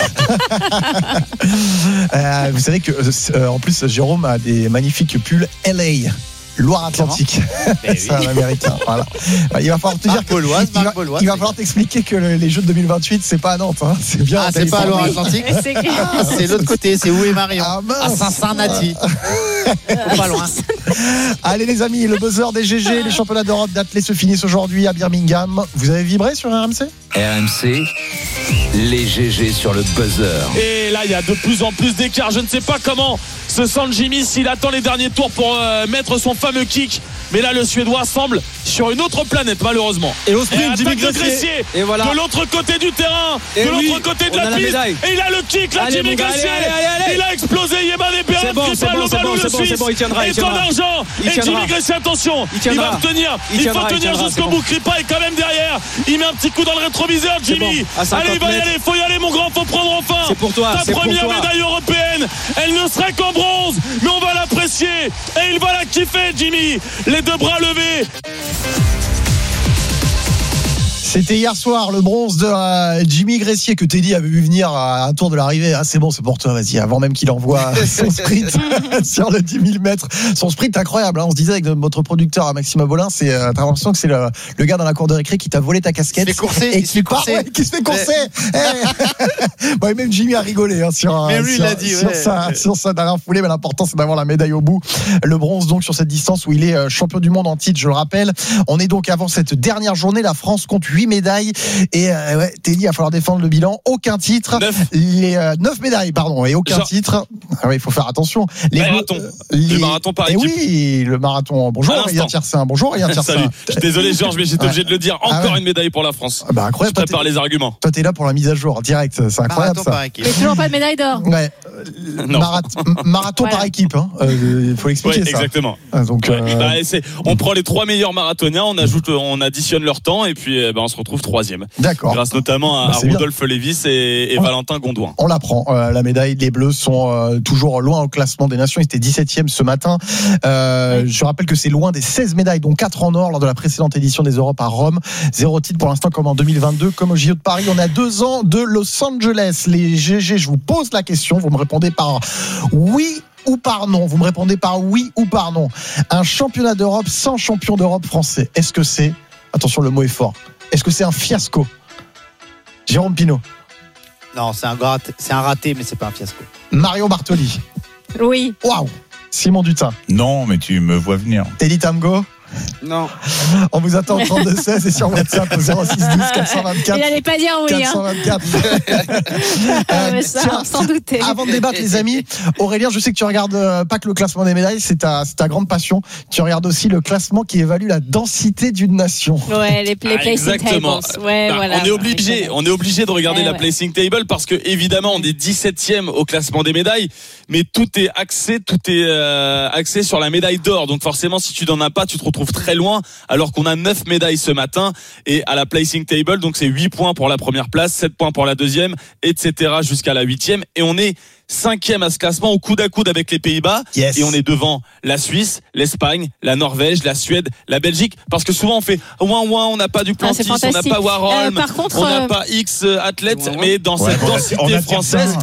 [SPEAKER 2] euh, vous savez que euh, en plus Jérôme a des magnifiques pulls L A. Loire-Atlantique, c'est un américain. Voilà. Il va falloir te dire que
[SPEAKER 5] Bauloise,
[SPEAKER 2] il va,
[SPEAKER 5] Bauloise,
[SPEAKER 2] il va falloir t'expliquer que le, les Jeux de deux mille vingt-huit c'est pas à Nantes, hein. C'est bien.
[SPEAKER 5] Ah, c'est pas à Loire-Atlantique.
[SPEAKER 1] C'est,
[SPEAKER 5] ah, c'est l'autre côté, c'est où est Marion
[SPEAKER 2] ah,
[SPEAKER 5] à Cincinnati. Pas loin.
[SPEAKER 2] Allez les amis, le buzzer des G G, les championnats d'Europe d'athlé se finissent aujourd'hui à Birmingham. Vous avez vibré sur R M C ?
[SPEAKER 6] R M C, les G G sur le buzzer.
[SPEAKER 19] Et là, il y a de plus en plus d'écart. Je ne sais pas comment se sent Jimmy s'il attend les derniers tours pour euh, mettre son fameux kick. Mais là, le Suédois semble sur une autre planète, malheureusement.
[SPEAKER 16] Et au sprint, Jimmy
[SPEAKER 19] Gressier. Et voilà. De l'autre côté du terrain, et de oui, l'autre côté de la piste. La et il a le kick, là, allez, Jimmy Gressier. Il a explosé. Yéba des Perrin,
[SPEAKER 16] bon,
[SPEAKER 19] Christian
[SPEAKER 16] bon,
[SPEAKER 19] Lobalo,
[SPEAKER 16] bon,
[SPEAKER 19] le
[SPEAKER 16] bon,
[SPEAKER 19] Suisse.
[SPEAKER 16] Bon, il tiendra,
[SPEAKER 19] et
[SPEAKER 16] il
[SPEAKER 19] ton argent. Il et Jimmy Gressier, attention. Il, il va tenir. Il, il faut tenir jusqu'au bout. Kripa est quand même derrière. Il met un petit coup dans le rétroviseur, Jimmy. Bon. Allez, il va y aller. Faut y aller, mon grand. Faut prendre enfin.
[SPEAKER 16] C'est pour toi.
[SPEAKER 19] Ta première médaille européenne. Elle ne serait qu'en bronze, mais on va l'apprécier. Et il va la kiffer, Jimmy. Les deux bras levés.
[SPEAKER 2] C'était hier soir le bronze de euh, Jimmy Gressier que Teddy avait vu venir à un tour de l'arrivée. Ah, c'est bon, c'est pour toi, vas-y, avant même qu'il envoie son sprint sur le dix mille mètres. Son sprint incroyable, hein. On se disait avec notre producteur Maxime Abolin, c'est, euh, t'as l'impression que c'est le, le gars dans la cour de récré qui t'a volé ta casquette.
[SPEAKER 5] Il se fait courser,
[SPEAKER 2] et
[SPEAKER 5] il se fait
[SPEAKER 2] part,
[SPEAKER 5] courser.
[SPEAKER 2] Ouais, qui se fait courser. Mais... bon, et même Jimmy a rigolé hein, sur,
[SPEAKER 5] mais lui,
[SPEAKER 2] sur,
[SPEAKER 5] il a dit,
[SPEAKER 2] sur,
[SPEAKER 5] ouais.
[SPEAKER 2] sa, sur sa dernière foulée, mais l'important c'est d'avoir la médaille au bout. Le bronze donc sur cette distance où il est champion du monde en titre, je le rappelle. On est donc avant cette dernière journée, la France compte huit médailles. Et euh, ouais, Teddy, il va falloir défendre le bilan. Aucun titre.
[SPEAKER 19] Neuf.
[SPEAKER 2] Les euh, neuf médailles, pardon, et aucun Genre. titre. Ah oui, il faut faire attention.
[SPEAKER 19] Les marathons. Euh, les... Le marathon par équipe.
[SPEAKER 2] Et oui, le marathon. Bonjour, Aurélien Tiersin. Bonjour, Aurélien Tiersin.
[SPEAKER 19] Salut. Je suis désolé, Georges, mais j'étais obligé de le dire. Encore ah ouais. une médaille pour la France.
[SPEAKER 2] Bah incroyable.
[SPEAKER 19] Je prépare les arguments.
[SPEAKER 2] Toi, t'es là pour la mise à jour direct. C'est incroyable
[SPEAKER 5] marathon
[SPEAKER 2] ça.
[SPEAKER 5] Par équipe.
[SPEAKER 1] Mais toujours pas de médaille d'or.
[SPEAKER 2] Ouais.
[SPEAKER 19] Non.
[SPEAKER 2] Marathon, marathon voilà. par équipe. Hein. Euh, il faut expliquer
[SPEAKER 19] ouais,
[SPEAKER 2] ça.
[SPEAKER 19] Exactement.
[SPEAKER 2] Ah, donc,
[SPEAKER 19] ouais.
[SPEAKER 2] euh...
[SPEAKER 19] bah, c'est, on prend les trois meilleurs marathoniens, on ajoute, on additionne leur temps et puis bah, on se retrouve troisième.
[SPEAKER 2] D'accord.
[SPEAKER 19] Grâce notamment à, bah, à Rudolf Lévis et, et on, Valentin Gondouin.
[SPEAKER 2] On l'apprend. Euh, la médaille, les Bleus sont euh, toujours loin au classement des nations. Ils étaient dix-septième ce matin. Euh, oui. Je rappelle que c'est loin des seize médailles, dont quatre en or lors de la précédente édition des Europes à Rome. Zéro titre pour l'instant comme en deux mille vingt-deux, comme au J O de Paris. On a deux ans de Los Angeles. Les G G, je vous pose la question. Vous me répondez par oui ou par non. Vous me répondez par oui ou par non. Un championnat d'Europe sans champion d'Europe français. Est-ce que c'est, attention le mot est fort, est-ce que c'est un fiasco? Jérôme Pinault.
[SPEAKER 5] Non, c'est un, raté, c'est un raté, mais c'est pas un fiasco.
[SPEAKER 2] Marion Bartoli.
[SPEAKER 1] Oui.
[SPEAKER 2] Waouh. Simon Dutin.
[SPEAKER 4] Non, mais tu me vois venir.
[SPEAKER 2] Teddy Tamgo.
[SPEAKER 3] Non.
[SPEAKER 2] On vous attend au trente-deux seize et sur WhatsApp au zéro six douze quatre cent vingt-quatre.
[SPEAKER 1] Il n'allait pas dire oui.
[SPEAKER 2] quatre cent vingt-quatre.
[SPEAKER 1] euh, mais ça, tiens, sans douter.
[SPEAKER 2] Avant de débattre, les amis, Aurélien, je sais que tu regardes euh, pas que le classement des médailles, c'est ta, c'est ta grande passion. Tu regardes aussi le classement qui évalue la densité d'une nation.
[SPEAKER 1] Ouais, les, les
[SPEAKER 19] ah,
[SPEAKER 1] placing
[SPEAKER 19] exactement.
[SPEAKER 1] tables. Ouais,
[SPEAKER 19] bah,
[SPEAKER 1] voilà.
[SPEAKER 19] On est obligé, on est obligé de regarder
[SPEAKER 1] ouais,
[SPEAKER 19] la
[SPEAKER 1] ouais.
[SPEAKER 19] placing table parce que évidemment, on est dix-septième au classement des médailles, mais tout est axé, tout est euh, axé sur la médaille d'or. Donc forcément, si tu n'en as pas, tu te retrouves très loin. Alors qu'on a neuf médailles ce matin et à la placing table, donc c'est huit points pour la première place, sept points pour la deuxième, et cetera jusqu'à la huitième. Et on est cinquième à ce classement au coude à coude avec les Pays-Bas.
[SPEAKER 2] Yes.
[SPEAKER 19] Et on est devant la Suisse, l'Espagne, la Norvège, la Suède, la Belgique. Parce que souvent on fait ouin ouin, on n'a pas du Plantis,
[SPEAKER 1] ah,
[SPEAKER 19] on n'a pas Warholm,
[SPEAKER 1] euh, par contre,
[SPEAKER 19] on n'a
[SPEAKER 1] euh...
[SPEAKER 19] pas X athlètes, mais dans
[SPEAKER 4] ouais,
[SPEAKER 19] cette
[SPEAKER 4] on
[SPEAKER 19] densité
[SPEAKER 4] on
[SPEAKER 19] française,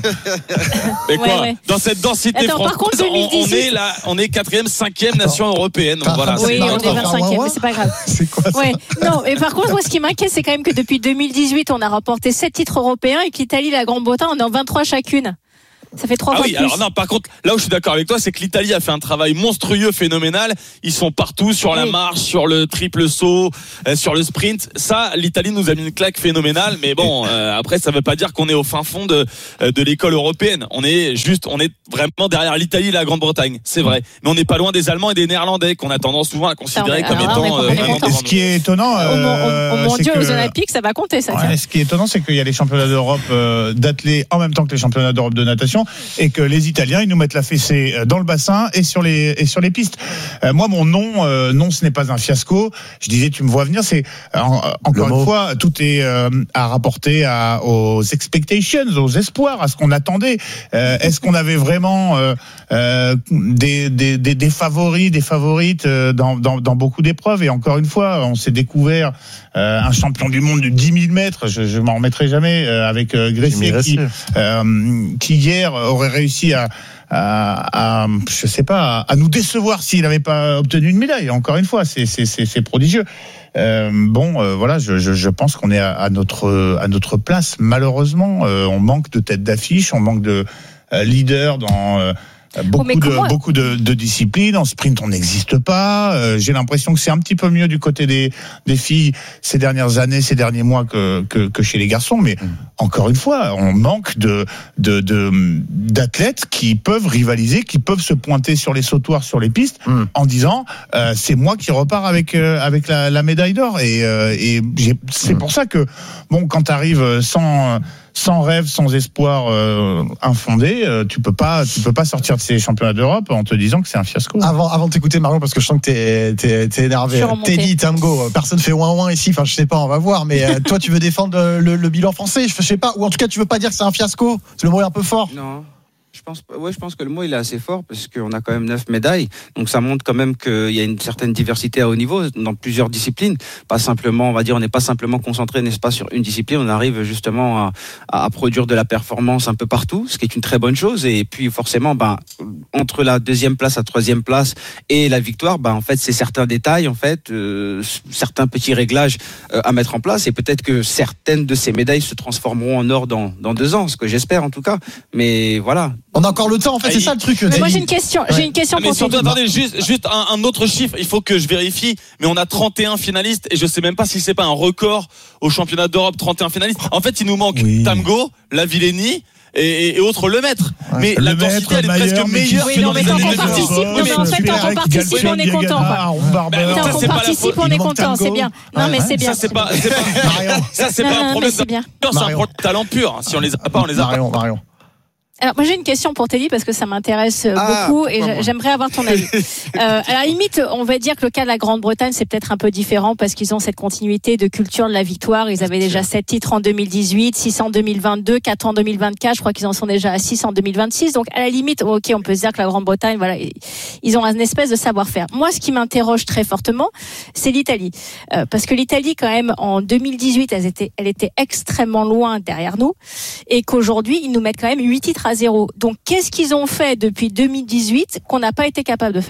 [SPEAKER 19] mais quoi,
[SPEAKER 1] ouais, ouais.
[SPEAKER 19] dans cette densité
[SPEAKER 1] Attends,
[SPEAKER 19] française,
[SPEAKER 1] contre,
[SPEAKER 19] on, on est là, on est quatrième, cinquième nation européenne. Donc voilà.
[SPEAKER 1] Oui,
[SPEAKER 19] c'est
[SPEAKER 1] on est vingt-cinquième, mais c'est pas grave.
[SPEAKER 2] C'est quoi ça?
[SPEAKER 1] Ouais. Non, et par contre, moi, ce qui m'inquiète, c'est quand même que depuis deux mille dix-huit, on a remporté sept titres européens et que l'Italie et la Grande-Bretagne, on est en vingt-trois chacune. Ça fait trois
[SPEAKER 19] ah
[SPEAKER 1] fois
[SPEAKER 19] oui,
[SPEAKER 1] plus.
[SPEAKER 19] alors non, par contre, là où je suis d'accord avec toi, c'est que l'Italie a fait un travail monstrueux, phénoménal. Ils sont partout sur la
[SPEAKER 1] oui.
[SPEAKER 19] marche, sur le triple saut, euh, sur le sprint. Ça, l'Italie nous a mis une claque phénoménale. Mais bon, euh, après, ça veut pas dire qu'on est au fin fond de de l'école européenne. On est juste, on est vraiment derrière l'Italie et la Grande-Bretagne. C'est vrai. Mais on n'est pas loin des Allemands et des Néerlandais qu'on a tendance souvent à considérer comme
[SPEAKER 1] alors,
[SPEAKER 19] étant.
[SPEAKER 1] euh,
[SPEAKER 19] vraiment
[SPEAKER 4] Et ce qui est étonnant,
[SPEAKER 1] euh, au, au, au mondial, aux Olympiques, ça va compter, ça.
[SPEAKER 4] Ouais, ce qui est étonnant, c'est qu'il y a les championnats d'Europe euh, d'athlètes en même temps que les championnats d'Europe de natation, et que les Italiens, ils nous mettent la fessée dans le bassin et sur les et sur les pistes. Euh, moi, mon nom, euh, non, ce n'est pas un fiasco. Je disais, tu me vois venir. C'est euh, encore une fois, tout est euh, à rapporter à, aux expectations, aux espoirs, à ce qu'on attendait. Euh, est-ce qu'on avait vraiment euh, euh, des, des, des, des favoris, des favorites euh, dans, dans, dans beaucoup d'épreuves? Et encore une fois, on s'est découvert euh, un champion du monde de dix mille mètres. Je, je m'en remettrai jamais euh, avec euh, Gressier qui, euh, qui hier aurait réussi à, à, à je sais pas, à nous décevoir s'il n'avait pas obtenu une médaille. Encore une fois, c'est, c'est, c'est, c'est prodigieux. Euh, bon, euh, voilà, je, je, je pense qu'on est à, à notre à notre place. Malheureusement, euh, on manque de tête d'affiche, on manque de euh, leader dans euh, beaucoup oh, de comment... beaucoup de, de disciplines. En sprint, on n'existe pas. Euh, j'ai l'impression que c'est un petit peu mieux du côté des des filles ces dernières années, ces derniers mois que que, que chez les garçons. Mais mmh. encore une fois, on manque de de, de d'athlètes qui peuvent rivaliser, qui peuvent se pointer sur les sautoirs, sur les pistes, mmh. en disant euh, c'est moi qui repars avec euh, avec la, la médaille d'or. Et euh, et j'ai, c'est mmh. pour ça que bon, quand t'arrives sans sans rêve, sans espoir euh, infondé, euh, tu peux pas, tu peux pas sortir de ces championnats d'Europe en te disant que c'est un fiasco.
[SPEAKER 2] Avant, avant de t'écouter Marion, parce que je sens que t'es, t'es, t'es énervé. Teddy, Tamgo, personne fait ouin ouin ici. Enfin, je sais pas, on va voir. Mais euh, toi, tu veux défendre le, le bilan français, je sais pas, ou en tout cas, tu veux pas dire que c'est un fiasco. Le mot est un peu fort.
[SPEAKER 3] Non. Je pense, ouais, je pense que le mot il est assez fort parce qu'on a quand même neuf médailles, donc ça montre quand même qu'il y a une certaine diversité à haut niveau dans plusieurs disciplines. Pas simplement, on va dire, on n'est pas simplement concentré, n'est-ce pas, sur une discipline. On arrive justement à, à produire de la performance un peu partout, ce qui est une très bonne chose. Et puis forcément, ben entre la deuxième place, la troisième place et la victoire, ben en fait c'est certains détails, en fait, euh, certains petits réglages euh, à mettre en place. Et peut-être que certaines de ces médailles se transformeront en or dans dans deux ans, ce que j'espère en tout cas. Mais voilà.
[SPEAKER 2] On a encore le temps, en fait, c'est ça le truc.
[SPEAKER 1] Mais moi j'ai une question, ouais. j'ai une question
[SPEAKER 19] ah, mais
[SPEAKER 1] pour
[SPEAKER 19] surtout, attendez, juste, juste un, un autre chiffre, il faut que je vérifie, mais on a trente et un finalistes et je sais même pas si c'est pas un record au championnat d'Europe, trente et un finalistes. En fait, il nous manque oui. Tamgo, Lavillenie et, et autres le maître. Ouais. Mais le la densité elle est presque meilleure.
[SPEAKER 1] Oui, non, mais tant qu'on participe, non, mais en fait, tant qu'on participe, on est content. Tant qu'on participe, on est content, c'est bien. Non, mais c'est bien.
[SPEAKER 19] Ça, c'est pas, c'est pas, ça, c'est pas un problème. C'est un problème de talent pur. Si on les a pas, on les a pas.
[SPEAKER 2] Marion, Marion.
[SPEAKER 1] Alors moi j'ai une question pour Teddy parce que ça m'intéresse ah, beaucoup et j'aimerais avoir ton avis. euh, à la limite, on va dire que le cas de la Grande-Bretagne c'est peut-être un peu différent parce qu'ils ont cette continuité de culture de la victoire. Ils avaient déjà sept titres en deux mille dix-huit, six en deux mille vingt-deux, quatre en deux mille vingt-quatre. Je crois qu'ils en sont déjà à six en deux mille vingt-six. Donc à la limite, ok, on peut se dire que la Grande-Bretagne, voilà, ils ont un espèce de savoir-faire. Moi, ce qui m'interroge très fortement, c'est l'Italie, euh, parce que l'Italie quand même en deux mille dix-huit, elle était, elle était extrêmement loin derrière nous et qu'aujourd'hui ils nous mettent quand même huit titres à zéro. Donc, qu'est-ce qu'ils ont fait depuis deux mille dix-huit qu'on n'a pas été capable de faire ?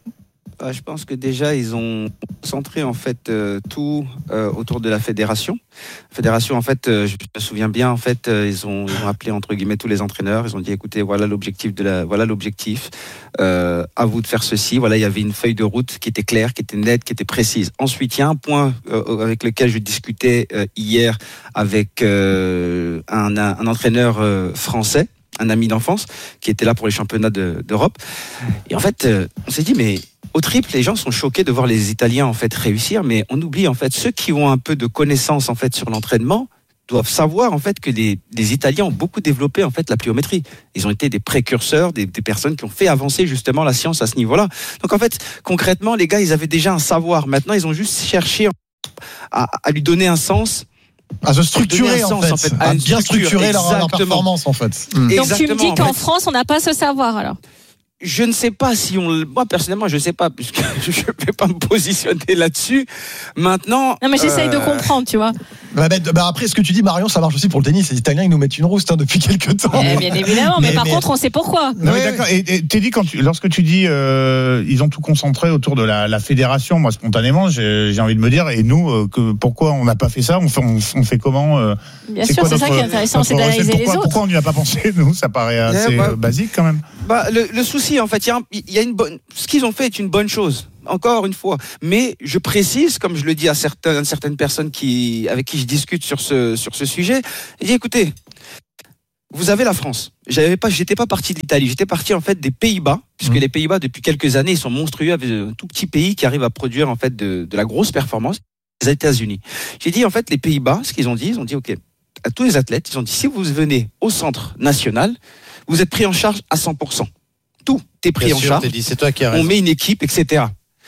[SPEAKER 3] Je pense que déjà, ils ont centré en fait euh, tout euh, autour de la fédération. La fédération, en fait, euh, je me souviens bien, en fait, euh, ils, ont, ils ont appelé entre guillemets tous les entraîneurs. Ils ont dit, écoutez, voilà l'objectif de la, voilà l'objectif. Euh, à vous de faire ceci. Voilà, il y avait une feuille de route qui était claire, qui était nette, qui était précise. Ensuite, il y a un point euh, avec lequel je discutais euh, hier avec euh, un, un, un entraîneur euh, français. Un ami d'enfance qui était là pour les championnats de, d'Europe. Et en fait, euh, on s'est dit, mais au triple, les gens sont choqués de voir les Italiens en fait réussir, mais on oublie en fait ceux qui ont un peu de connaissances en fait sur l'entraînement doivent savoir en fait que les, les Italiens ont beaucoup développé en fait la pliométrie. Ils ont été des précurseurs, des, des personnes qui ont fait avancer justement la science à ce niveau-là. Donc en fait, concrètement, les gars, ils avaient déjà un savoir. Maintenant, ils ont juste cherché à, à lui donner un sens
[SPEAKER 2] À se structurer, en fait.
[SPEAKER 3] en fait.
[SPEAKER 2] À,
[SPEAKER 3] À
[SPEAKER 2] bien structurer leur, leur performance, en fait.
[SPEAKER 1] Donc
[SPEAKER 3] Exactement,
[SPEAKER 1] tu me dis
[SPEAKER 3] en
[SPEAKER 1] qu'en
[SPEAKER 3] fait.
[SPEAKER 1] France, on n'a pas ce savoir alors.
[SPEAKER 3] Je ne sais pas si on, moi personnellement, je ne sais pas puisque je ne vais pas me positionner là-dessus. Maintenant.
[SPEAKER 1] Non mais j'essaye
[SPEAKER 3] euh...
[SPEAKER 1] de comprendre, tu vois.
[SPEAKER 2] Bah, bah, bah, après, ce que tu dis, Marion, ça marche aussi pour le tennis. Les Italiens, ils nous mettent une rouste hein, depuis quelques temps.
[SPEAKER 1] Eh, bien évidemment, mais, mais par
[SPEAKER 2] mais...
[SPEAKER 1] contre, on sait pourquoi.
[SPEAKER 4] Non, mais d'accord. Et, et Teddy, quand tu, lorsque tu dis, euh, ils ont tout concentré autour de la, la fédération, moi spontanément, j'ai, j'ai envie de me dire, et nous, euh, que pourquoi on n'a pas fait ça ? On fait, on, on fait comment euh,
[SPEAKER 1] Bien sûr, c'est ça qui est intéressant, c'est d'analyser les autres.
[SPEAKER 4] Pourquoi on n'y a pas pensé, nous ? Ça paraît assez
[SPEAKER 3] bah,
[SPEAKER 4] basique quand même.
[SPEAKER 3] Bah, le, le souci, en fait, il y a, il y a une bonne. Ce qu'ils ont fait est une bonne chose. Encore une fois, mais je précise, comme je le dis à certaines, certaines personnes qui, avec qui je discute sur ce, sur ce sujet, je dis écoutez, vous avez la France. J'avais pas, j'étais pas parti de l'Italie, j'étais parti en fait des Pays-Bas, puisque mmh. les Pays-Bas depuis quelques années ils sont monstrueux, avec un tout petit pays qui arrive à produire en fait de, de la grosse performance. Les États-Unis. J'ai dit en fait les Pays-Bas, ce qu'ils ont dit, ils ont dit ok, à tous les athlètes, ils ont dit si vous venez au centre national, vous êtes pris en charge à cent pour cent. Tout est pris
[SPEAKER 5] Bien
[SPEAKER 3] en
[SPEAKER 5] sûr,
[SPEAKER 3] charge.
[SPEAKER 5] Dit, c'est toi qui as raison.
[SPEAKER 3] On met une équipe, et cetera.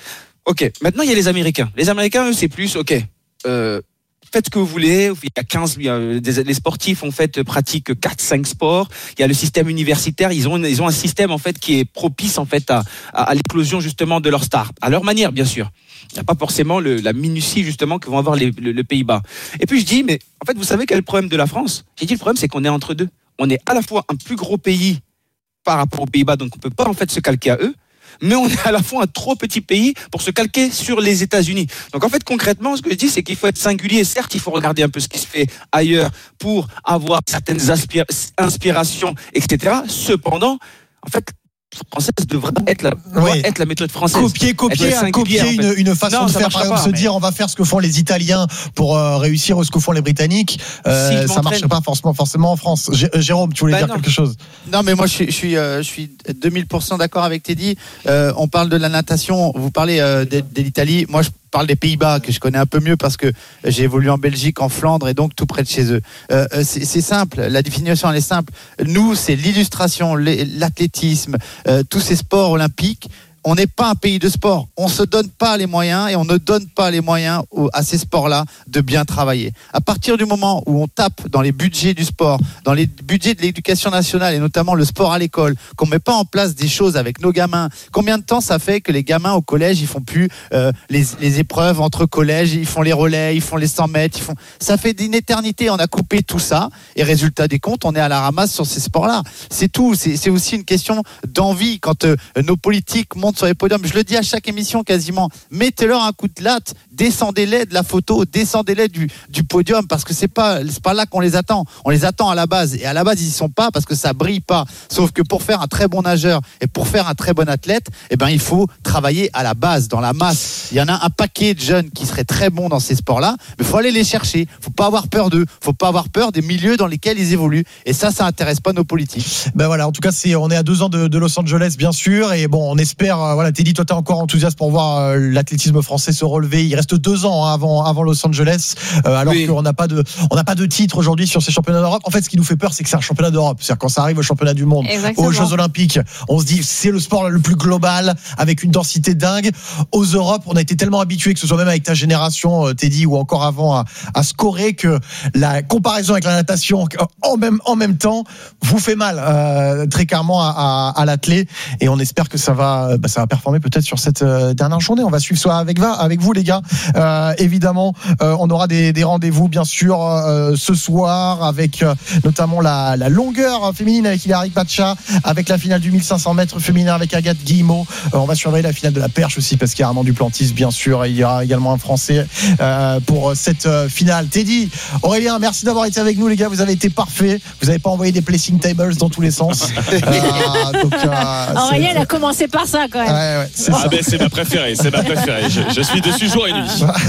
[SPEAKER 3] Ok, maintenant il y a les Américains. Les Américains, eux, c'est plus, ok, euh, faites ce que vous voulez. Il y a quinze, il y a des, les sportifs en fait pratiquent quatre cinq sports. Il y a le système universitaire. Ils ont, ils ont un système en fait qui est propice en fait à, à, à l'éclosion justement de leurs stars, à leur manière bien sûr. Il n'y a pas forcément le, la minutie justement que vont avoir les, le, le Pays-Bas. Et puis je dis, mais en fait, vous savez quel est le problème de la France ? J'ai dit le problème, c'est qu'on est entre deux. On est à la fois un plus gros pays par rapport aux Pays-Bas, donc on peut pas en fait se calquer à eux. Mais on est à la fois un trop petit pays pour se calquer sur les États-Unis. Donc en fait concrètement, ce que je dis, c'est qu'il faut être singulier. Certes, il faut regarder un peu ce qui se fait ailleurs pour avoir certaines aspira- inspirations, et cetera. Cependant, en fait, française devrait être la, oui. être la méthode française.
[SPEAKER 2] Copier, copier, copier en fait. une, une façon non, de faire, par exemple, pas, se mais... dire on va faire ce que font les Italiens pour euh, réussir ou ce que font les Britanniques. Euh, si ça marche pas forcément, forcément en France. G- Jérôme, tu voulais bah dire non. quelque chose ?
[SPEAKER 5] Non, mais moi je suis, je suis, euh, je suis deux mille pour cent d'accord avec Teddy. Euh, on parle de la natation, vous parlez euh, de, de l'Italie. Moi je parle des Pays-Bas que je connais un peu mieux parce que j'ai évolué en Belgique, en Flandre et donc tout près de chez eux. Euh, c'est, c'est simple, la définition elle est simple. Nous, c'est l'illustration, l'athlétisme, euh, tous ces sports olympiques. On n'est pas un pays de sport. On se donne pas les moyens et on ne donne pas les moyens à ces sports-là de bien travailler. À partir du moment où on tape dans les budgets du sport, dans les budgets de l'éducation nationale et notamment le sport à l'école, qu'on met pas en place des choses avec nos gamins, combien de temps ça fait que les gamins au collège ils font plus euh, les, les épreuves entre collèges, ils font les relais, ils font les cent mètres, ils font. Ça fait d'une éternité. On a coupé tout ça et résultat des comptes, on est à la ramasse sur ces sports-là. C'est tout. C'est, c'est aussi une question d'envie quand euh, nos politiques montent sur les podiums. Je le dis à chaque émission quasiment. Mettez-leur un coup de latte, descendez-les de la photo, descendez-les du, du podium parce que c'est pas, c'est pas là qu'on les attend. On les attend à la base. Et à la base, ils y sont pas parce que ça brille pas. Sauf que pour faire un très bon nageur et pour faire un très bon athlète, eh ben, il faut travailler à la base, dans la masse. Il y en a un paquet de jeunes qui seraient très bons dans ces sports-là, mais il faut aller les chercher. Faut pas avoir peur d'eux. Faut pas avoir peur des milieux dans lesquels ils évoluent. Et ça, ça intéresse pas nos politiques.
[SPEAKER 2] Ben voilà. En tout cas, c'est, on est à deux ans de, de Los Angeles, bien sûr. Et bon, on espère, voilà, Teddy, toi, t'es encore enthousiaste pour voir euh, l'athlétisme français se relever. Il reste deux ans hein, avant, avant Los Angeles, euh, alors oui. qu'on n'a pas de, on n'a pas de titre aujourd'hui sur ces championnats d'Europe. En fait, ce qui nous fait peur, c'est que c'est un championnat d'Europe. C'est-à-dire quand ça arrive au championnat du monde, Exactement. aux Jeux Olympiques, on se dit c'est le sport le plus global avec une densité dingue. Aux Europes, on a été tellement habitués, que ce soit même avec ta génération, Teddy, ou encore avant, à, à scorer que la comparaison avec la natation en même, en même temps vous fait mal euh, très clairement à, à, à l'athlète. Et on espère que ça va, bah, ça va performer peut-être sur cette euh, dernière journée. On va suivre ça avec, avec vous, les gars. Euh, évidemment, euh, on aura des, des rendez-vous, bien sûr, euh, ce soir, avec euh, notamment la, la longueur féminine avec Hilary Pacha, avec la finale du mille cinq cents mètres féminin avec Agathe Guillemot. Euh, on va surveiller la finale de la perche aussi, parce qu'il y a Armand Duplantis, bien sûr, et il y aura également un Français euh, pour cette euh, finale. Teddy, Aurélien, merci d'avoir été avec nous, les gars. Vous avez été parfaits. Vous n'avez pas envoyé des placing tables dans tous les sens. Euh, donc, euh,
[SPEAKER 1] Aurélien, il a commencé par ça, quand même.
[SPEAKER 2] Ouais, ouais, c'est,
[SPEAKER 19] ah ben, c'est ma préférée, c'est ma préférée. Je, je suis dessus jour et nuit.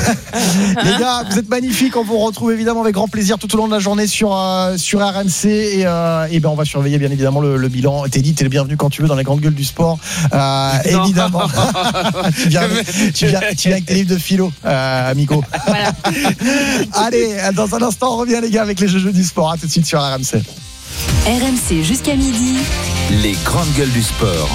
[SPEAKER 2] Les gars, vous êtes magnifiques. On vous retrouve évidemment avec grand plaisir tout au long de la journée sur, euh, sur R M C. Et, euh, et ben, on va surveiller bien évidemment le, le bilan. Teddy, t'es le bienvenu quand tu veux dans les grandes gueules du sport. Euh, évidemment. tu, viens, tu, viens, tu viens avec tes livres de philo, euh, amico. Voilà. Allez, dans un instant, on revient, les gars, avec les jeux du sport. À tout de suite sur R M C.
[SPEAKER 7] R M C jusqu'à midi.
[SPEAKER 6] Les grandes gueules du sport.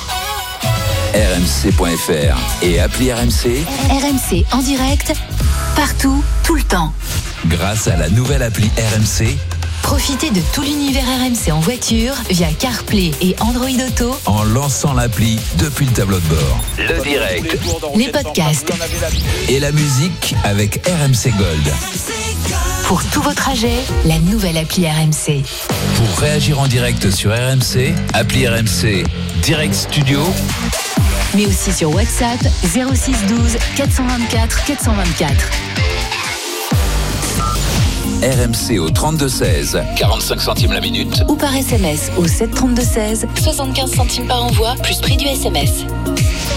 [SPEAKER 6] R M C point F R et appli R M C.
[SPEAKER 7] R M C en direct Partout, tout le temps.
[SPEAKER 6] Grâce à la nouvelle appli R M C,
[SPEAKER 7] Profitez de tout l'univers R M C en voiture via CarPlay et Android Auto
[SPEAKER 6] en lançant l'appli depuis le tableau de bord. Le direct,
[SPEAKER 7] les podcasts
[SPEAKER 6] et la musique avec R M C Gold.
[SPEAKER 7] Pour tous vos trajets, la nouvelle appli R M C.
[SPEAKER 6] Pour réagir en direct sur R M C, appli R M C Direct Studio.
[SPEAKER 7] Mais aussi sur WhatsApp zéro six douze quatre cent vingt-quatre quatre cent vingt-quatre.
[SPEAKER 6] R M C au trente-deux seize, quarante-cinq centimes la minute.
[SPEAKER 7] Ou par S M S au sept trente-deux seize, soixante-quinze centimes par envoi, plus prix du S M S.